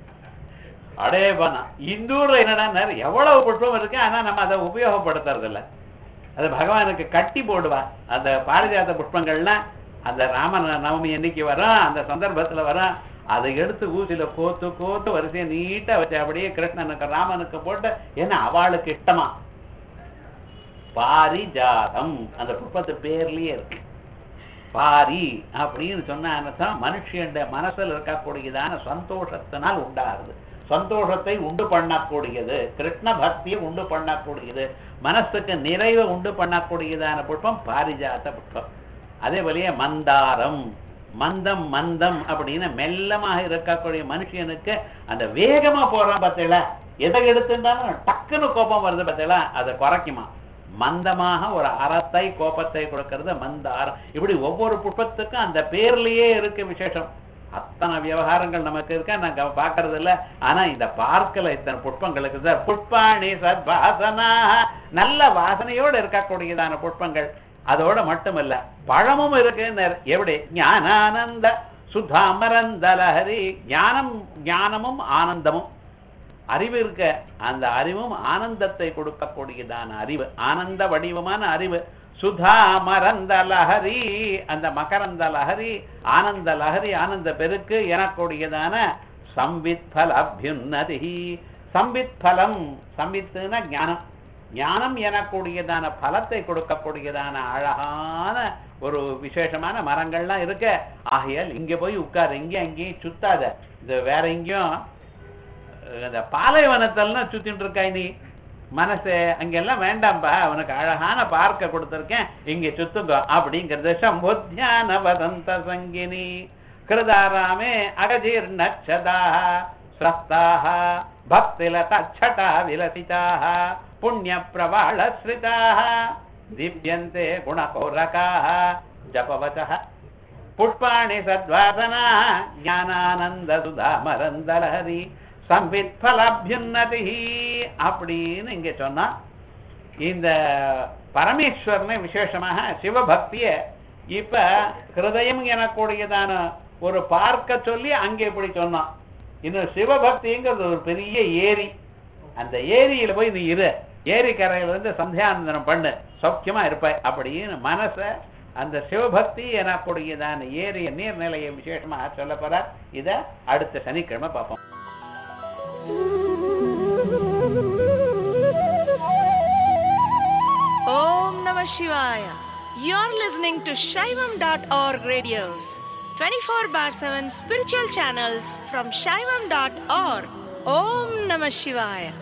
அடே பானா இந்தூர்ல என்னன்னா எவ்வளவு புஷ்பம் இருக்கு, ஆனா நம்ம அதை உபயோகப்படுத்துறது இல்ல. அது பகவானுக்கு கட்டி போடுவா. அந்த பாரிஜாத புஷ்பங்கள்லாம் அந்த ராம நவமி என்னைக்கு வரும், அந்த சந்தர்ப்பத்துல வரும், அதை எடுத்து ஊசியில கோத்து கோத்து வரிசையை நீட்டா வச்சு அப்படியே கிருஷ்ணனுக்கு ராமனுக்கு போட்டு, ஏன்னா அவளுக்கு இஷ்டமா பாரிஜாதம் அந்த புஷ்பத்து பேர்லயே இருக்கு. பாரி அப்படின்னு சொன்னா மனுஷனுடைய மனசுல இருக்கக்கூடியதான சந்தோஷத்தினால் உண்டாகுது. சந்தோஷத்தை உண்டு பண்ணக்கூடியது, கிருஷ்ண பக்தியை உண்டு பண்ணக்கூடியது, மனசுக்கு நிறைவை உண்டு பண்ணக்கூடியதான புஷ்பம் பாரிஜாத புஷ்பம். அதே போலயே மந்தாரம், மந்தம் மந்தம் அப்படின்னு மெல்லமாக இருக்கக்கூடிய மனுஷனுக்கு அந்த வேகமா போறான் பார்த்தீங்களா, எதை எடுத்துட்டாலும் டக்குன்னு கோபம் வருது பார்த்தீங்களா, அதை குறைக்குமா. மந்தமாக ஒரு அறத்தை கோபத்தை கொடுக்கறது மந்தாரம். இப்படி ஒவ்வொரு புஷ்பத்துக்கும் அந்த பேர்லயே இருக்கு விசேஷம். அத்தனை விவகாரங்கள் நமக்கு இருக்கா, நாங்க பாக்குறது இல்ல. ஆனா இந்த பார்க்கல இத்தனை புஷ்பங்களுக்கு சார் புஷ்பாணி சத்வாசனா, நல்ல வாசனையோடு இருக்கக்கூடியதான புஷ்பங்கள். அதோட மட்டுமல்ல பழமும் இருக்கு. எப்படி ஞானானந்த சுதாமரந்த லஹரி, ஞானம் ஞானமும் ஆனந்தமும் அறிவு இருக்க, அந்த அறிவும் ஆனந்தத்தை கொடுக்கக்கூடியதான அறிவு, ஆனந்த வடிவமான அறிவு. சுதா மரந்த லஹரி, அந்த மகரந்த லஹரி, ஆனந்த லஹரி, ஆனந்த பெருக்கு எனக்கூடியதான சம்வித் பல அபியுன்னதி. சம்வித் பலம், சம்வித்துனா ஞானம், ஞானம் எனக்கூடியதான பலத்தை கொடுக்கக்கூடியதான அழகான ஒரு விசேஷமான மரங்கள்லாம் இருக்க. ஆகையால் இங்க போய் உட்கார், இங்க அங்கேயும் சுத்தாத. இது வேற எங்கேயும் இந்த பாலைவனத்தல்னா சுத்திட்டு இருக்காய் நீ, மனசு அங்கெல்லாம் வேண்டாம்பா, உனக்கு அழகான பார்க்க கொடுத்திருக்கேன், இங்க சுத்துங்க அப்படிங்கிறது. சம்போத்யான வதந்த சங்கினி கிருதாராமே அகஜீர்ணச்சதாக ஸ்ரஸ்தாக பக்திலதச்சடா விலசிதாக புண்ணிய பிரவாளஸ்ரிதாக திவ்யந்தே குணகோரகாः ஜபவசः புஷ்பாணி சத்வாசனா ஞானானந்த சுதாமரந்தலஹரி சம்வித் பலாபியுன்னதி அப்படின்னு இங்க சொன்னா. இந்த பரமேஸ்வரனை விசேஷமாக சிவபக்திய இப்ப ஹிருதயம் எனக்கூடியதான ஒரு பார்க்க சொல்லி அங்கே இப்படி சொன்னான். இன்னும் சிவபக்திங்கிறது ஒரு பெரிய ஏரி, அந்த ஏரியில போய் நீ இரு, ஏரி கரையில இருந்து சந்தியானந்தனம் பண்ணு, சௌக்கியமா இருப்பாய் அப்படின்னு மனச அந்த சிவபக்தி எனக்கூடியதான ஏரிய நீர்நிலையை விசேஷமாக சொல்ல போறார். இத அடுத்த சனிக்கிழமை பார்ப்போம். Om Namah Shivaya. You're listening to Shaivam dot org radios, twenty-four bar seven spiritual channels from Shaivam dot org. Om Namah Shivaya.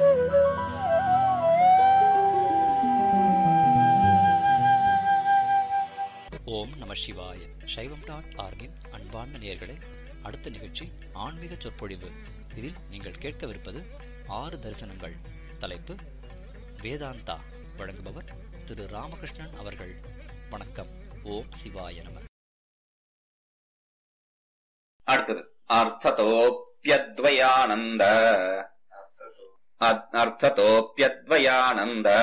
ஓம் நம சிவாய. சைவம் டாட் ஆர்கின் அன்பார்ந்த நேயர்களே, அடுத்த நிகழ்ச்சி ஆன்மீக சொற்பொழிவு. இதில் நீங்கள் கேட்கவிருப்பது ஆறு தரிசனங்கள். தலைப்பு வேதாந்தா. வழங்குபவர் திரு ராமகிருஷ்ணன் அவர்கள். வணக்கம். ஓம் சிவாய நம. அடுத்தது அர்த்ததோப்யத்வயானந்த. அர்த்ததோப்யத்வயானந்த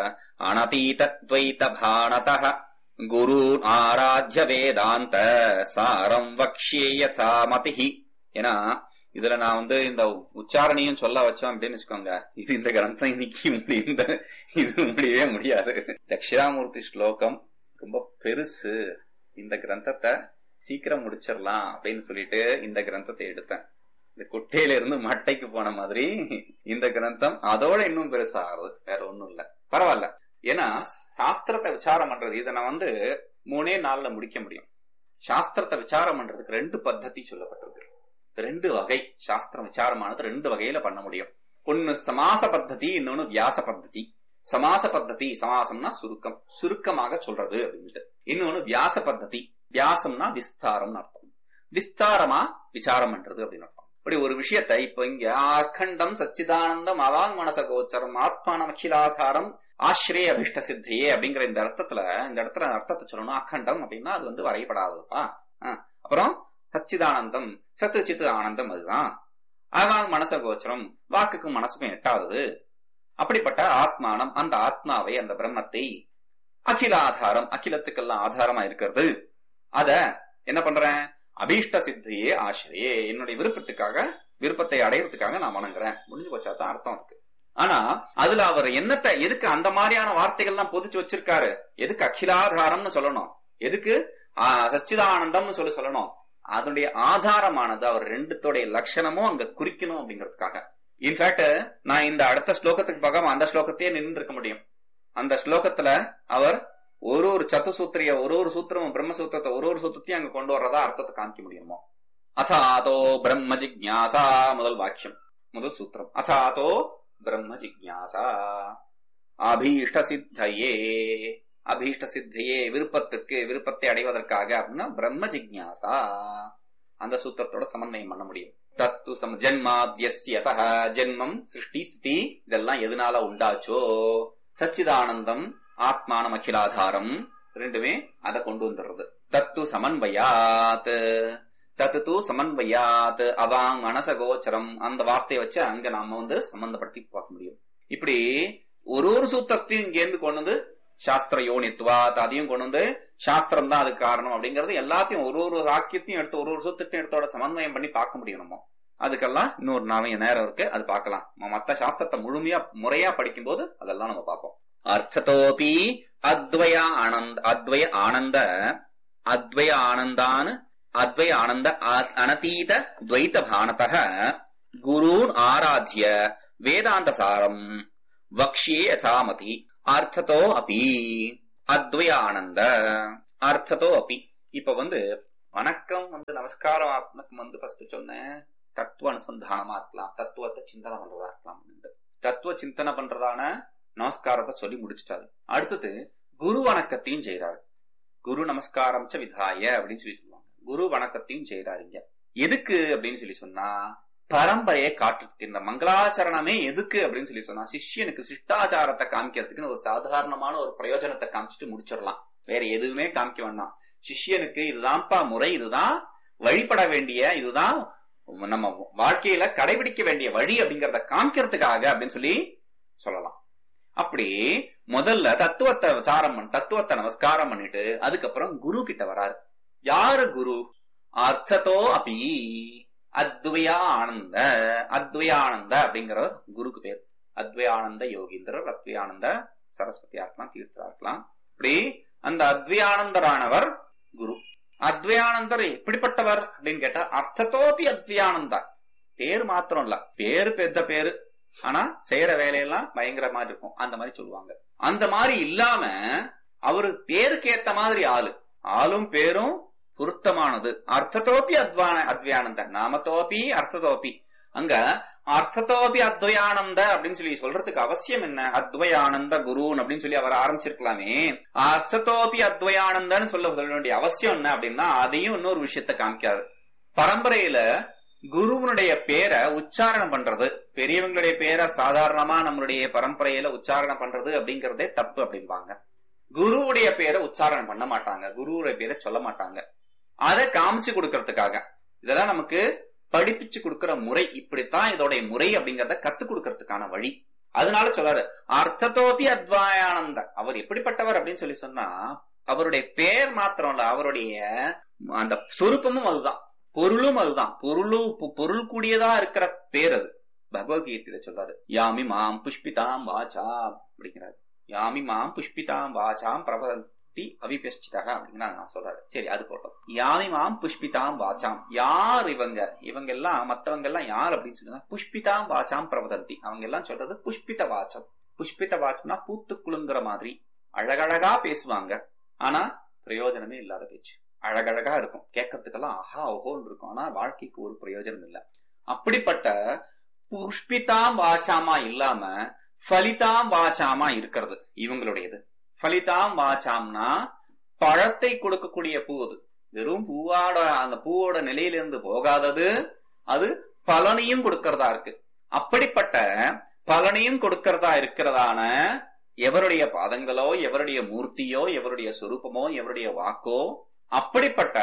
அனதீதத்வைத பாணதः குருன் ஆராத்ய வேதாந்த சாரம் வக்ஷ்யே யதா மதிஹி. ஏன்னா இதுல நான் வந்து இந்த உச்சாரணையும் சொல்ல வச்சோம் அப்படின்னு வச்சுக்கோங்க, இது இந்த கிரந்தம் இன்னைக்கு முடியும், இது முடியவே முடியாது. தட்சிணாமூர்த்தி ஸ்லோகம் ரொம்ப பெருசு, இந்த கிரந்தத்தை சீக்கிரம் முடிச்சிடலாம் அப்படின்னு சொல்லிட்டு இந்த கிரந்தத்தை எடுத்தேன். இந்த குட்டையில இருந்து மட்டைக்கு போன மாதிரி இந்த கிரந்தம் அதோட இன்னும் பெருசா ஆகுது, வேற ஒண்ணும் இல்ல. பரவாயில்ல, ஏன்னா சாஸ்திரத்தை விசாரம் பண்றது இதை நான் வந்து மூணே நாள்ல முடிக்க முடியும். சாஸ்திரத்தை விசாரம் பண்றதுக்கு ரெண்டு பத்ததி சொல்லப்பட்டிருக்கு, ரெண்டு வகை. சாஸ்திரம் விசாரமானது ரெண்டு வகையில பண்ண முடியும். ஒன்னு சமாச பத்ததி, இன்னொன்னு வியாச பத்ததி. சமாச பத்ததி, சமாசம்னா சுருக்கம், சுருக்கமாக சொல்றது அப்படின்ட்டு. இன்னொன்னு வியாச பத்ததி, வியாசம்னா விஸ்தாரம்னு அர்த்தம், விஸ்தாரமா விசாரம் பண்றது அப்படின்னு அர்த்தம். அப்படி ஒரு விஷயத்தை இப்ப இங்க அகண்டம் சச்சிதானந்தம் அவாங் மனச கோச்சரம் ஆத்மானம் அகிலாதாரம் ஆசிரிய அபிஷ்ட சித்தியே அப்படிங்கிற இந்த அர்த்தத்துல, இந்த இடத்துல அர்த்தத்தை சொல்லணும். அகண்டம் அப்படின்னா அது வந்து வரையப்படாததுப்பா. அப்புறம் சச்சிதானந்தம், சத்து சித்து ஆனந்தம், அதுதான். அவாங் மனச கோச்சரம், வாக்குக்கும் மனசுக்கும் எட்டாதது. அப்படிப்பட்ட ஆத்மானம், அந்த ஆத்மாவை, அந்த பிரம்மத்தை, அகிலாதாரம், அகிலத்துக்கெல்லாம் ஆதாரமா இருக்கிறது. அத என்ன பண்றேன்? அபீஷ்ட சித்தியே ஆசிரியே, என்னுடைய விருப்பத்துக்காக, விருப்பத்தை அடையறதுக்காக நான் வணங்குறேன். முடிஞ்சு போச்சாதான் அர்த்தம் அதுக்கு. ஆனா அதுல அவர் என்னத்தை, எதுக்கு அந்த மாதிரியான வார்த்தைகள் எல்லாம் பொதிச்சு வச்சிருக்காரு? எதுக்கு அகிலாதாரம்னு சொல்லணும், எதுக்கு சச்சிதானந்தம்னு சொல்லி சொல்லணும்? அதனுடைய ஆதாரமானது அவர் ரெண்டுத்தோடைய லட்சணமும் அங்க குறிக்கணும் அப்படிங்கிறதுக்காக. இன்ஃபேக்ட் நான் இந்த அடுத்த ஸ்லோகத்துக்கு பார்க்காம அந்த ஸ்லோகத்தையே நின்று இருக்க முடியும். அந்த ஸ்லோகத்துல அவர் ஒரு ஒரு சத்துசூத்திரிய, ஒரு ஒரு சூத்திரமும் பிரம்மசூத்திரத்தை ஒரு ஒரு சூத்திரத்தையும் அங்க கொண்டு வர்றதா அர்த்தத்தை காமிக்க முடியுமோ. அதாதோ பிரம்ம ஜிக்ஞாசா, முதல் வாக்கியம், முதல் சூத்திரம். அதாதோ பிரம்ம ஜிக்ஞாசா அபீஷ்ட சித்தையே, அபீஷ்ட சித்தையே விருப்பத்திற்கு, விருப்பத்தை அடைவதற்காக அப்படின்னா பிரம்ம ஜிக்ஞாசா, அந்த சூத்திரத்தோட சமன்வயம் பண்ண முடியும். தத்து சம் ஜென்மாத்யஸ்யதஹ, ஜென்மம் சிருஷ்டி ஸ்திதி இதெல்லாம் எதனால உண்டாச்சோ, சச்சிதானந்தம் ஆத்மானம் அகிலாதாரம், ரெண்டுமே அதை கொண்டு வந்துடுறது. தத்து சமன்வயாத், தத்து சமன்வயாத் அவாங் மனச கோச்சரம், அந்த வார்த்தையை வச்சு அங்க நாம வந்து சம்பந்தப்படுத்தி பார்க்க முடியும். இப்படி ஒரு ஒரு சூத்திரத்தையும் இங்க இருந்து கொண்டு வந்து சாஸ்திர யோனித்துவாத் அதையும் கொண்டு வந்து சாஸ்திரம் தான் அதுக்கு காரணம் அப்படிங்கறது எல்லாத்தையும் ஒரு ஒரு வாக்கியத்தையும் எடுத்து ஒரு ஒரு சூத்திரத்தையும் எடுத்தோட சமன்வயம் பண்ணி பார்க்க முடியும். நம்ம அதுக்கெல்லாம் இன்னொரு நாளைய நேரம் இருக்கு, அது பார்க்கலாம். மத்த சாஸ்திரத்தை முழுமையா முறையா படிக்கும் போது அதெல்லாம் நம்ம பார்ப்போம். அர்த்தத்தோபி அத்வய ஆனந்த அத்வய ஆனந்த அத்வய ஆனந்தான் அத்வய ஆனந்த அனதீத துவைத பானதः குருன் ஆராத்ய வேதாந்த சாரம் வக்ஷ்யே யதாமதி அர்த்ததோ அபி அத்வய ஆனந்த அர்த்ததோ அபி. இப்ப வந்து வணக்கம் வந்து நமஸ்காரம் ஆத்மக்கு வந்து ஃபர்ஸ்ட் சொன்னேன் தத்துவ அனுசந்தானமா இருக்கலாம், தத்துவத்தை சிந்தனை பண்றதா இருக்கலாம். தத்துவ சிந்தனை பண்றதான நமஸ்காரத்தை சொல்லி முடிச்சுட்டாரு. அடுத்தது குரு வணக்கத்தையும் செய்யறாரு. குரு நமஸ்காரம் ச விதாய அப்படின்னு சொல்லி சொல்லுவாங்க. குரு வணக்கத்தையும் செய்யறாருங்க. எதுக்கு அப்படின்னு சொல்லி சொன்னா பரம்பரையை காட்டுறதுக்கு. இந்த மங்களாச்சரணமே எதுக்கு அப்படின்னு சொல்லி சொன்னா சிஷ்யனுக்கு சிஷ்டாச்சாரத்தை காமிக்கிறதுக்குன்னு ஒரு சாதாரணமான ஒரு பிரயோஜனத்தை காமிச்சிட்டு முடிச்சிடலாம். வேற எதுவுமே காமிக்க வேண்டாம். சிஷ்யனுக்கு இதுதான்ப்பா முறை, இதுதான் வழிபட வேண்டிய, இதுதான் நம்ம வாழ்க்கையில கடைபிடிக்க வேண்டிய வழி அப்படிங்கறத காமிக்கிறதுக்காக அப்படின்னு சொல்லி சொல்லலாம். அப்படி முதல்ல தத்துவத்தை விசாரம் பண்ண தத்துவத்தை நமஸ்காரம் பண்ணிட்டு அதுக்கப்புறம் குரு கிட்ட வராரு. யாரு குரு? அர்த்ததோ அபி அத்வயா ஆனந்த. அத்வயானந்த அப்படிங்கிற குருக்கு பேர். அத்வயானந்த யோகீந்திரர், அத்வயானந்த சரஸ்வதியா இருக்கலாம், தீர்த்தரா இருக்கலாம். இப்படி அந்த அத்வயானந்தரானவர் குரு. அத்வயானந்தர் எப்படிப்பட்டவர் அப்படின்னு கேட்டா அர்த்தத்தோபி அத்வயானந்தா. பேரு மாத்திரம் இல்ல, பேரு பெத்த பேரு, ஆனா செய்யற வேலையெல்லாம் பயங்கரமா இருக்கும் அந்த மாதிரி சொல்லுவாங்க. அந்த மாதிரி இல்லாம அவரு பேருக்கு ஏத்த மாதிரி ஆளு, ஆளும் பேரும் பொருத்தமானது. அர்த்தத்தோப்பி அத்வான அத்வயானந்த நாமத்தோப்பி அர்த்தத்தோப்பி. அங்க அர்த்தத்தோப்பி அத்வயானந்த அப்படின்னு சொல்லி சொல்றதுக்கு அவசியம் என்ன? அத்வயானந்த குருன்னு அப்படின்னு சொல்லி அவர் ஆரம்பிச்சிருக்கலாமே. அர்த்தத்தோப்பி அத்வயானந்தன்னு சொல்ல சொல்ல வேண்டிய அவசியம் என்ன அப்படின்னா அதையும் இன்னொரு விஷயத்த காமிக்காது. பரம்பரையில குருவனுடைய பேரை உச்சாரணம் பண்றது, பெரியவங்களுடைய பேரை சாதாரணமா நம்மளுடைய பரம்பரையில உச்சாரணம் பண்றது அப்படிங்கறதே தப்பு அப்படின்பாங்க. குருவுடைய பேரை உச்சாரணம் பண்ண மாட்டாங்க, குருவுடைய பேரை சொல்ல மாட்டாங்க. அதை காமிச்சு கொடுக்கறதுக்காக இதெல்லாம் நமக்கு படிப்பிச்சு கொடுக்கிற முறை, இப்படித்தான் இதோடைய முறை அப்படிங்கறத கத்து கொடுக்கறதுக்கான வழி. அதனால சொல்றாரு அர்த்தத்தோபி அத்வயானந்த. அவர் எப்படிப்பட்டவர் அப்படின்னு சொல்லி சொன்னா அவருடைய பேர் மாத்திரம் இல்ல, அவருடைய அந்த சொரூபமும் அதுதான், பொருளும் அதுதான். பொருளும் பொருள் கூடியதா இருக்கிற பேர் அது. பகவத்கீதையில சொல்றாரு யாமி மாம் புஷ்பிதாம் வாச்சா அப்படிங்கிறாரு. யாமி மாம் புஷ்பிதாம் வாச்சாம் பிரபதந்தி அவிபெஷ்டிதா அப்படின்னா நான் சொல்றாரு. சரி, அது போட்டோம். யாமி மாம் புஷ்பிதாம் வாச்சாம். யார் இவங்க? இவங்க எல்லாம் மத்தவங்க எல்லாம் யார் அப்படின்னு சொன்னா புஷ்பிதாம் வாச்சாம் பிரபதந்தி. அவங்க எல்லாம் சொல்றது புஷ்பித வாச்சம். புஷ்பித வாச்சம்னா பூத்து குலுங்குற மாதிரி அழகழகா பேசுவாங்க, ஆனா பிரயோஜனமே இல்லாத பேச்சு. அழகழகா இருக்கும், கேட்கறதுக்கெல்லாம் ஆஹா ஓஹோன்னு இருக்கும், ஆனா வாழ்க்கைக்கு ஒரு பிரயோஜனம் இல்லை. அப்படிப்பட்ட புஷ்பிதாம் வாச்சாமா இல்லாம ஃபலிதாம் வாச்சாமா இருக்கிறது இவங்களுடையது. ஃபலிதாம் வாச்சாம்னா பழத்தை கொடுக்கக்கூடிய பூ. அது வெறும் பூவோட அந்த பூவோட நிலையிலிருந்து போகாதது, அது பலனையும் கொடுக்கறதா இருக்கு. அப்படிப்பட்ட பலனையும் கொடுக்கறதா இருக்கிறதான எவருடைய பாதங்களோ, எவருடைய மூர்த்தியோ, எவருடைய சொரூபமோ, எவருடைய வாக்கோ, அப்படிப்பட்ட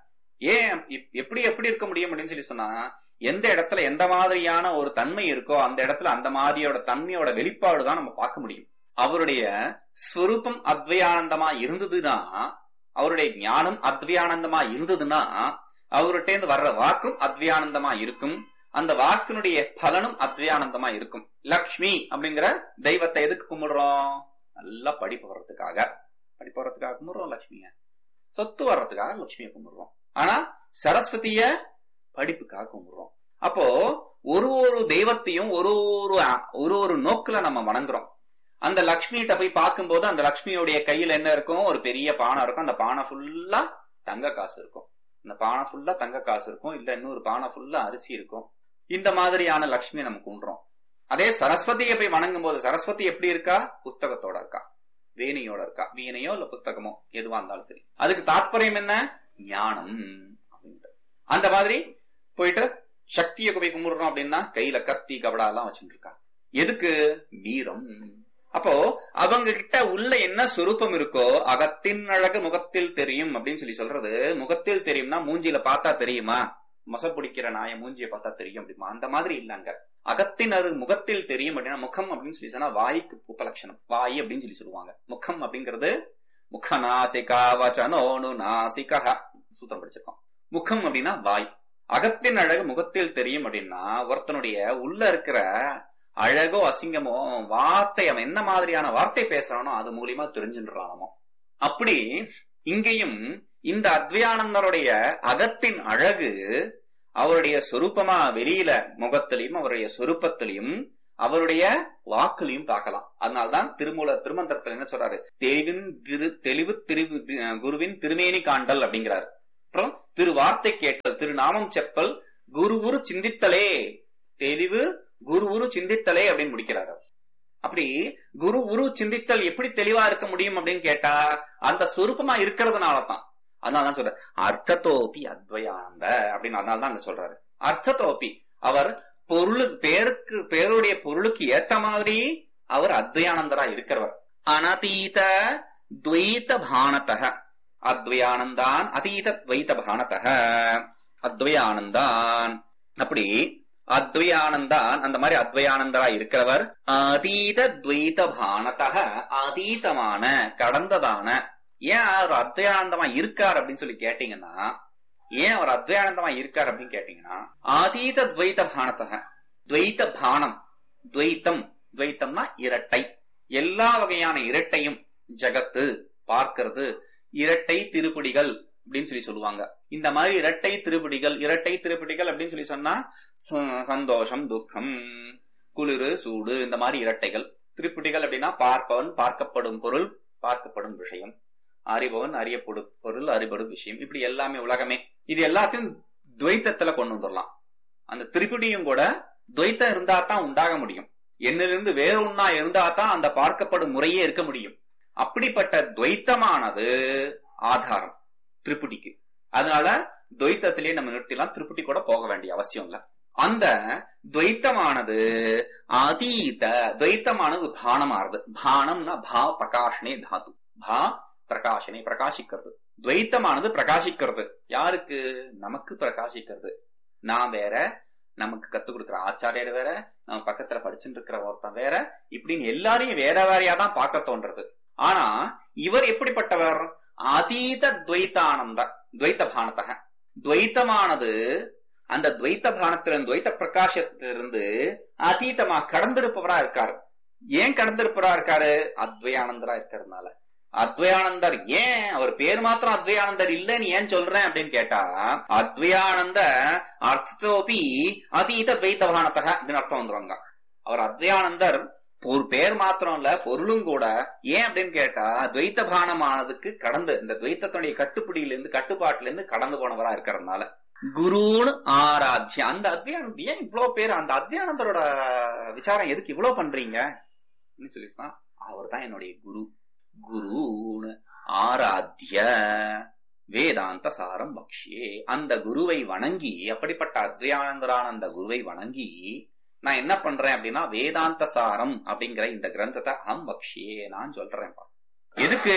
ஏன் எப்படி எப்படி இருக்க முடியும் அப்படின்னு சொல்லி சொன்னா எந்த இடத்துல எந்த மாதிரியான ஒரு தன்மை இருக்கோ அந்த இடத்துல அந்த மாதிரியோட தன்மையோட வெளிப்பாடுதான் நம்ம பார்க்க முடியும். அவருடைய ஸ்வரூபம் அத்வயானந்தமா இருந்ததுன்னா, அவருடைய ஞானம் அத்வயானந்தமா இருந்ததுன்னா அவர்கிட்ட இருந்து வர்ற வாக்கும் அத்வயானந்தமா இருக்கும். அந்த வாக்கினுடைய பலனும் அத்வயானந்தமா இருக்கும். லக்ஷ்மி அப்படிங்கிற தெய்வத்தை எதுக்கு கும்பிடுறோம்? நல்லா படிப்பு வர்றதுக்காக. படிப்பு வர்றதுக்காக கும்பிடுறோம் லட்சுமிய. சொத்து வர்றதுக்காக லட்சுமியை கும்பிடுறோம். ஆனா சரஸ்வதிய படிப்புக்காக கும்பிடுறோம். அப்போ ஒரு ஒரு தெய்வத்தையும் ஒரு ஒரு ஒரு ஒரு நோக்குல நம்ம வணங்குறோம். அந்த லக்ஷ்மிகிட்ட போய் பார்க்கும்போது அந்த லக்ஷ்மியோடைய கையில என்ன இருக்கும்? ஒரு பெரிய பானை இருக்கும். அந்த பானை ஃபுல்லா தங்க காசு இருக்கும். இந்த பானை ஃபுல்லா தங்க காசு இருக்கும், இல்ல இன்னொரு பானை ஃபுல்லா அரிசி இருக்கும். இந்த மாதிரியான லக்ஷ்மியை நம்ம கும்பிடுறோம். அதே சரஸ்வதியை போய் வணங்கும் போது சரஸ்வதி எப்படி இருக்கா? புஸ்தகத்தோட இருக்கா, வேணியோட இருக்கா. வீணையோ இல்ல புஸ்தகமோ எதுவா இருந்தாலும் சரி. அதுக்கு தாற்பயம் என்ன? ஞானம் அப்படின்ற. அந்த மாதிரி போயிட்டு சக்தியை போய் கும்பிடுறோம் அப்படின்னா கையில கத்தி கபடா எல்லாம் வச்சுட்டு இருக்கா. எதுக்கு? வீரம். அப்போ அவங்க கிட்ட உள்ள என்ன சொரூபம் இருக்கோ அகத்தின் அழகு முகத்தில் தெரியும் அப்படின்னு சொல்லி சொல்றது. முகத்தில் தெரியும்னா மூஞ்சியில பார்த்தா தெரியுமா? மொச பிடிக்கிற நாய மூஞ்சியை பார்த்தா தெரியும் அப்படிமா? அந்த மாதிரி இல்லங்க. அகத்தின் அது முகத்தில் தெரியும் அப்படின்னா முகம் அப்படின்னு சொல்லி சொன்னா வாய்க்கு உபலட்சணம். வாய் அப்படின்னு சொல்லி சொல்லுவாங்க. முகம் அப்படிங்கிறது முக நாசிகா வச்சனோனு நாசிகா சூத்திரம் படிச்சிருக்கோம். முகம் அப்படின்னா வாய். அகத்தின் அழகு முகத்தில் தெரியும் அப்படின்னா ஒருத்தனுடைய உள்ள இருக்கிற அழகோ அசிங்கமோ வார்த்தை அவன் என்ன மாதிரியான வார்த்தை பேசுறானோ அது மூலியமா தெரிஞ்சுன்றானோ. அப்படி இங்கேயும் இந்த அத்வயானந்தருடைய அகத்தின் அழகு அவருடைய சொரூபமா வெளியில முகத்திலையும் அவருடைய சொரூபத்திலையும் அவருடைய வாக்குலையும் பார்க்கலாம். அதனால்தான் திருமூல திருமந்திரத்துல என்ன சொல்றாரு, தெளிவின் திரு தெளிவு திரு குருவின் திருமேனி காண்டல் அப்படிங்கிறாரு. அப்புறம் திரு வார்த்தை கேட்டல், திருநாமம் செப்பல், குரு குரு சிந்தித்தலே, தெளிவு குரு குரு சிந்தித்தலே அப்படின்னு முடிக்கிறாரு. அப்படி குரு குரு சிந்தித்தல் எப்படி தெளிவா இருக்க முடியும் அப்படின்னு கேட்டா அந்த சொரூபமா இருக்கிறதுனாலதான். அதனாலதான் சொல்ற அர்த்தத்தோப்பி அத்வயானந்த அப்படின்னு. அதனாலதான் அங்க சொல்றாரு அர்த்தத்தோப்பி. அவர் பொருளு பேருக்கு பேருடைய பொருளுக்கு ஏற்ற மாதிரி அவர் அத்வயானந்தரா இருக்கிறவர். அனதீத துவைத பானதக அத்வயானந்தான், அதீத துவைத பானதக அத்வயானந்தான். அப்படி அத்வயானந்தான் அந்த மாதிரி அத்வயானந்தரா இருக்கிறவர். அதீத துவைத பானதக அதீதமான கடந்ததான. ஏன் அவர் அத்வயானந்தமா இருக்கார் அப்படின்னு சொல்லி கேட்டீங்கன்னா, ஏன் அவர் அத்வயானந்தமா இருக்கார் அப்படின்னு கேட்டீங்கன்னா, அதீத துவைத பானதக துவைத பானம், துவைத்தம், துவைத்தம்னா இரட்டை, எல்லா வகையான இரட்டையும் ஜகத்து பார்க்கிறது, இரட்டை திருப்பிடிகள் அப்படின்னு சொல்லி சொல்லுவாங்க. இந்த மாதிரி இரட்டை திருப்பிடிகள், இரட்டை திருப்பிடிகள் அப்படின்னு சொல்லி சொன்னா சந்தோஷம், துக்கம், குளிரு, சூடு, இந்த மாதிரி இரட்டைகள். திருப்பிடிகள் அப்படின்னா பார்ப்பவன், பார்க்கப்படும் பொருள், பார்க்கப்படும் விஷயம், அறிபவன், அறியப்படும் பொருள், அறிபடும் விஷயம், இப்படி எல்லாமே உலகமே. இது எல்லாத்தையும் துவைத்தத்துல கொண்டு வந்துடலாம். அந்த திரிபுடியும் கூட துவைத்தம் இருந்தா தான் உண்டாக முடியும். என்னிலிருந்து வேற ஒன்னா இருந்தா தான் அந்த பார்க்கப்படும் முறையே இருக்க முடியும். அப்படிப்பட்ட துவைத்தமானது ஆதாரம் திரிபுடிக்கு. அதனால துவைத்தத்திலேயே நம்ம நிறுத்திலாம், திருப்பதி கூட போக வேண்டிய அவசியம் இல்ல. அந்த துவைத்தமானது அதீத துவைத்தமானது பானமாறுது. பானம்னா பா பிரகாஷனே தாது, பா பிரகாஷனே பிரகாசிக்கிறது. துவைத்தமானது பிரகாசிக்கிறது. யாருக்கு? நமக்கு பிரகாசிக்கிறது. நான் வேற, நமக்கு கத்துக் கொடுக்கிற ஆச்சாரியர் வேற, நம்ம பக்கத்துல படிச்சுட்டு இருக்கிற ஒருத்தன் வேற, இப்படின்னு எல்லாரையும் வேற வேறையா தான் பார்க்க தோன்றது. ஆனா இவர் எப்படிப்பட்டவர்? அதீத துவைத்தானந்த துவைத்த பானத்தக. துவைத்தமானது அந்த துவைத்த பானத்திலிருந்து, துவைத்த பிரகாசத்திலிருந்து அதீதமா கடந்திருப்பவரா இருக்காரு. ஏன் கடந்திருப்பவரா இருக்காரு? அத்வயானந்தரா இருக்கிறதுனால. அத்வயானந்தர் ஏன் அவர் பேர் மாத்திரம் அத்வயானந்தர் இல்லன்னு ஏன் சொல்றேன் அப்படின்னு கேட்டா, அத்வயானந்த அர்த்தோபி அதீத துவைத்த பானத்தக அப்படின்னு அர்த்தம் வந்துருவாங்க. அவர் அத்வயானந்தர் ஒரு பேர் மாத்திரம் இல்ல, பொருளும் கூட. ஏன் அப்படின்னு கேட்டா துவைத்த பானமானதுக்கு கடந்து, இந்த துவைத்தத்துடைய கட்டுப்பிடியிலிருந்து கட்டுப்பாட்டுல இருந்து கடந்து போனவரா இருக்கிறதுனால. குருன்னு ஆராத்யா. அந்த அத்வயானந்த் ஏன் இவ்வளவு பேர், அந்த அத்வயானந்தரோட விசாரம் எதுக்கு இவ்வளவு பண்றீங்க சொல்லி சொன்னா, அவர் தான் என்னுடைய குரு. குருன்னு ஆராத்ய வேதாந்த சாரம் பக்ஷியே. அந்த குருவை வணங்கி, அப்படிப்பட்ட அத்வயானந்தரான அந்த குருவை வணங்கி நான் என்ன பண்றேன் அப்படின்னா, வேதாந்த சாரம் அப்படிங்கிற இந்த கிரந்தத்தை அகம் பக்ஷியே நான் சொல்றேன். எதுக்கு?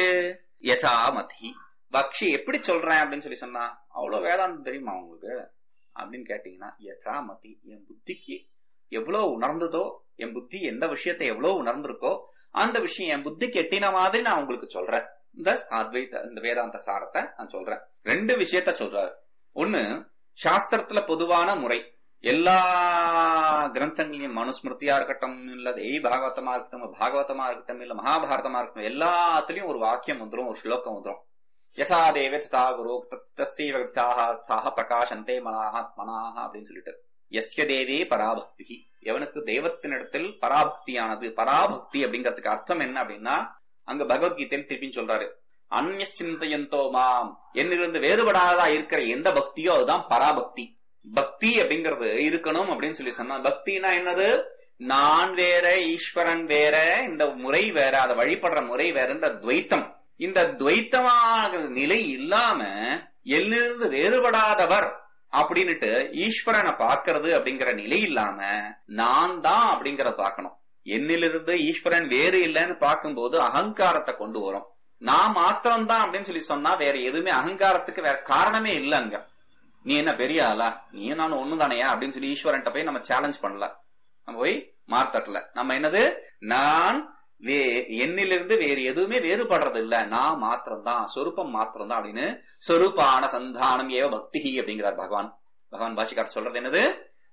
யசாமதி பக்ஷி. எப்படி சொல்றேன் அப்படின்னு சொல்லி சொன்னா, அவ்வளவு வேதாந்தம் தெரியுமா உங்களுக்கு அப்படின்னு கேட்டீங்கன்னா, யசாமதி என் புத்திக்கு எவ்வளவு உணர்ந்ததோ, என் புத்தி எந்த விஷயத்தை எவ்வளவு உணர்ந்திருக்கோ அந்த விஷயம் என் புத்திக்கு எட்டின மாதிரி நான் உங்களுக்கு சொல்றேன். இந்த அத்வைத இந்த வேதாந்த சாரத்தை நான் சொல்றேன். ரெண்டு விஷயத்த சொல்றாரு. ஒண்ணு, சாஸ்திரத்துல பொதுவான முறை, எல்லா கிரந்தங்களையும் மனுஸ்மிருதியா இருக்கட்டும், இல்ல தெய் பாகவதமா இருக்கட்டும், பாகவதமா இருக்கட்டும், இல்ல மகாபாரதமா இருக்கட்டும், எல்லாத்துலயும் ஒரு வாக்கியம் வந்துடும், ஒரு ஸ்லோகம் வந்துடும். யசா தேவே ததா குரு தத்தஸ்யாக பிரகாசந்தே மனாத்மனாக அப்படின்னு சொல்லிட்டு, யஸ்ய தேவே பராபக்தி. எவனுக்கு தெய்வத்தினிடத்தில் பராபக்தியானது. பராபக்தி அப்படிங்கிறதுக்கு அர்த்தம் என்ன அப்படின்னா, அங்க பகவத்கீதையில் திருப்பி சொல்றாரு, அந்நிய சிந்தையந்தோ மாம், என்னிலிருந்து வேறுபடாதா இருக்கிற எந்த பக்தியோ அதுதான் பராபக்தி. பக்தி அப்படிங்கிறது இருக்கணும் அப்படின்னு சொல்லி சொன்னா, பக்தினா என்னது? நான் வேற, ஈஸ்வரன் வேற, இந்த முறை வேற, அதை வழிபடுற முறை வேற, இந்த துவைத்தம். இந்த துவைத்தமான நிலை இல்லாம எல்லிருந்து வேறுபடாதவர் அப்படின்னுட்டு ஈஸ்வரனை பார்க்கறது அப்படிங்கிற நிலை இல்லாம நான் தான் அப்படிங்கிற பார்க்கணும். என்னிலிருந்து ஈஸ்வரன் வேறு இல்லைன்னு பார்க்கும்போது அகங்காரத்தை கொண்டு வரும். நான் மாத்திரம்தான் அப்படின்னு சொல்லி சொன்னா வேற எதுவுமே, அகங்காரத்துக்கு வேற காரணமே இல்ல. அங்க நீ என்ன பெரிய ஆளா, நீ நானும் ஒண்ணுதானையா அப்படின்னு சொல்லி ஈஸ்வரன்ட்ட போய் நம்ம சேலஞ்ச் பண்ணல, நம்ம போய் மார்த்தட்டல. நம்ம என்னது, நான் வே என்னிலிருந்து வேறு எதுவுமே வேறுபடுறது இல்ல, நான் மாத்திரம்தான், சொரூபம் மாத்திரம்தான் அப்படின்னு. சொரூபான சந்தானம் ஏவ பக்தி அப்படிங்கிறார் பகவான். பகவான் பாஷிகார் சொல்றது என்னது,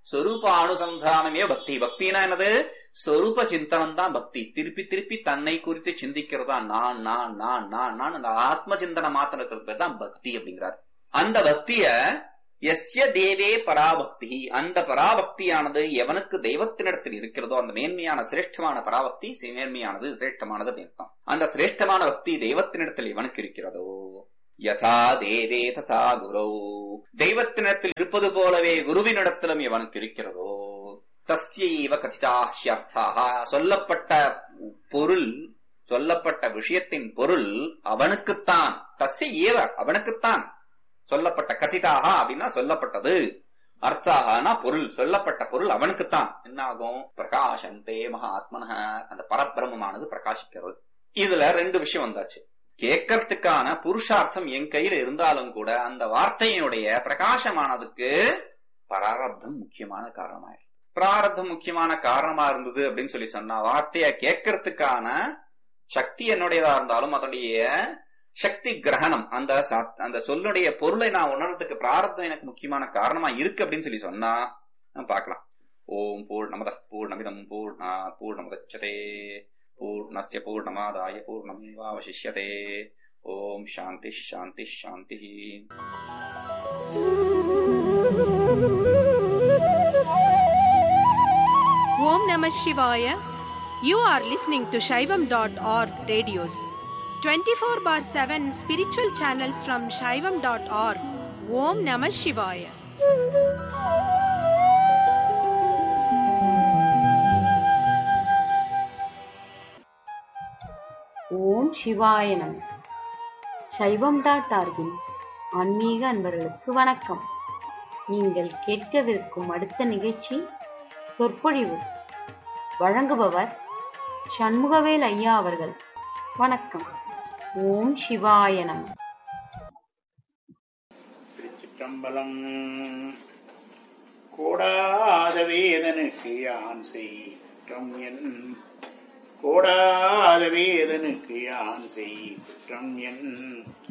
சொரூபானுசந்தானமே பக்தி. பக்தினா என்னது? சொரூப சிந்தனம் தான் பக்தி. திருப்பி திருப்பி தன்னை குறித்து சிந்திக்கிறதா நான் நான் நான் நான் நான் அந்த ஆத்ம சிந்தனை மாத்திரம் இருக்கிறது பேர் தான் பக்தி அப்படிங்கிறார். அந்த பக்திய எஸ்ய தேவே பராபக்தி, அந்த பராபக்தியானது எவனுக்கு தெய்வத்தினிடத்தில் இருக்கிறதோ அந்த மேன்மையான சிரேஷ்டமான பராபக்தி மேன்மையானது சிரேஷ்டமானது அப்படின்னு. அந்த சிரேஷ்டமான பக்தி தெய்வத்தினிடத்தில் எவனுக்கு இருக்கிறதோ யதா தேவே ததா குரு, தெய்வத்தினிடத்தில் இருப்பது போலவே குருவினிடத்திலும் எவனுக்கு இருக்கிறதோ தஸ்யைவ கதிதாஹ்யர்த்தாக, சொல்லப்பட்ட பொருள் சொல்லப்பட்ட விஷயத்தின் பொருள் அவனுக்குத்தான். தஸ்ய ஏவ அவனுக்குத்தான் சொல்லப்பட்ட கதிதாக அப்படின்னா சொல்லப்பட்டது, அர்த்தாகனா பொருள், சொல்லப்பட்ட பொருள் அவனுக்குத்தான். என்ன ஆகும்? பிரகாசந்தே மகாத்மன, அந்த பரபிரமமானது பிரகாசிக்கிறது. இதுல ரெண்டு விஷயம் வந்தாச்சு. கேட்கறதுக்கான புருஷார்த்தம் என் கையில இருந்தாலும் கூட அந்த வார்த்தையினுடைய பிரகாசமானதுக்கு பிராரப்தம் முக்கியமான காரணமாயிருக்கு. பிராரப்தம் முக்கியமான காரணமா இருந்தது அப்படின்னு சொல்லி சொன்னா வார்த்தைய கேட்கறதுக்கான சக்தி என்னுடையதா இருந்தாலும் அதனுடைய சக்தி கிரகணம், அந்த அந்த சொல்லுடைய பொருளை நான் உணர்றதுக்கு பிராரப்தம் எனக்கு முக்கியமான காரணமா இருக்கு அப்படின்னு சொல்லி சொன்னா பார்க்கலாம். ஓம் பூர்ணமதః பூர்ணமிதம் பூர்ணாத் பூர்ணமுதச்யதே பூர்ணஸ்ய பூர்ணமாதாய பூர்ணமேவாவசிஷ்யதே. ஓம் சாந்தி சாந்தி சாந்தி. Om Namah Shivaya. You are listening to Shaivam dot org radios. twenty-four bar seven spiritual channels from Shaivam dot org. Om Namah Shivaya. ஓம் சிவாய நம. சைவம் டாட் ஆர்கின் ஆன்மீக அன்பர்களுக்கு வணக்கம். நீங்கள் கேட்கவிருக்கும் அடுத்த நிகழ்ச்சி சொற்பொழிவு. வழங்குபவர் சண்முகவேல் ஐயா அவர்கள். வணக்கம். ஓம் சிவாய நம. திருச்சிற்றம்பலம். கோடாத வேதனுக்கு யான் செய்யம் என், கோடாத வேதனுக்கு யான் செய்யம் என்,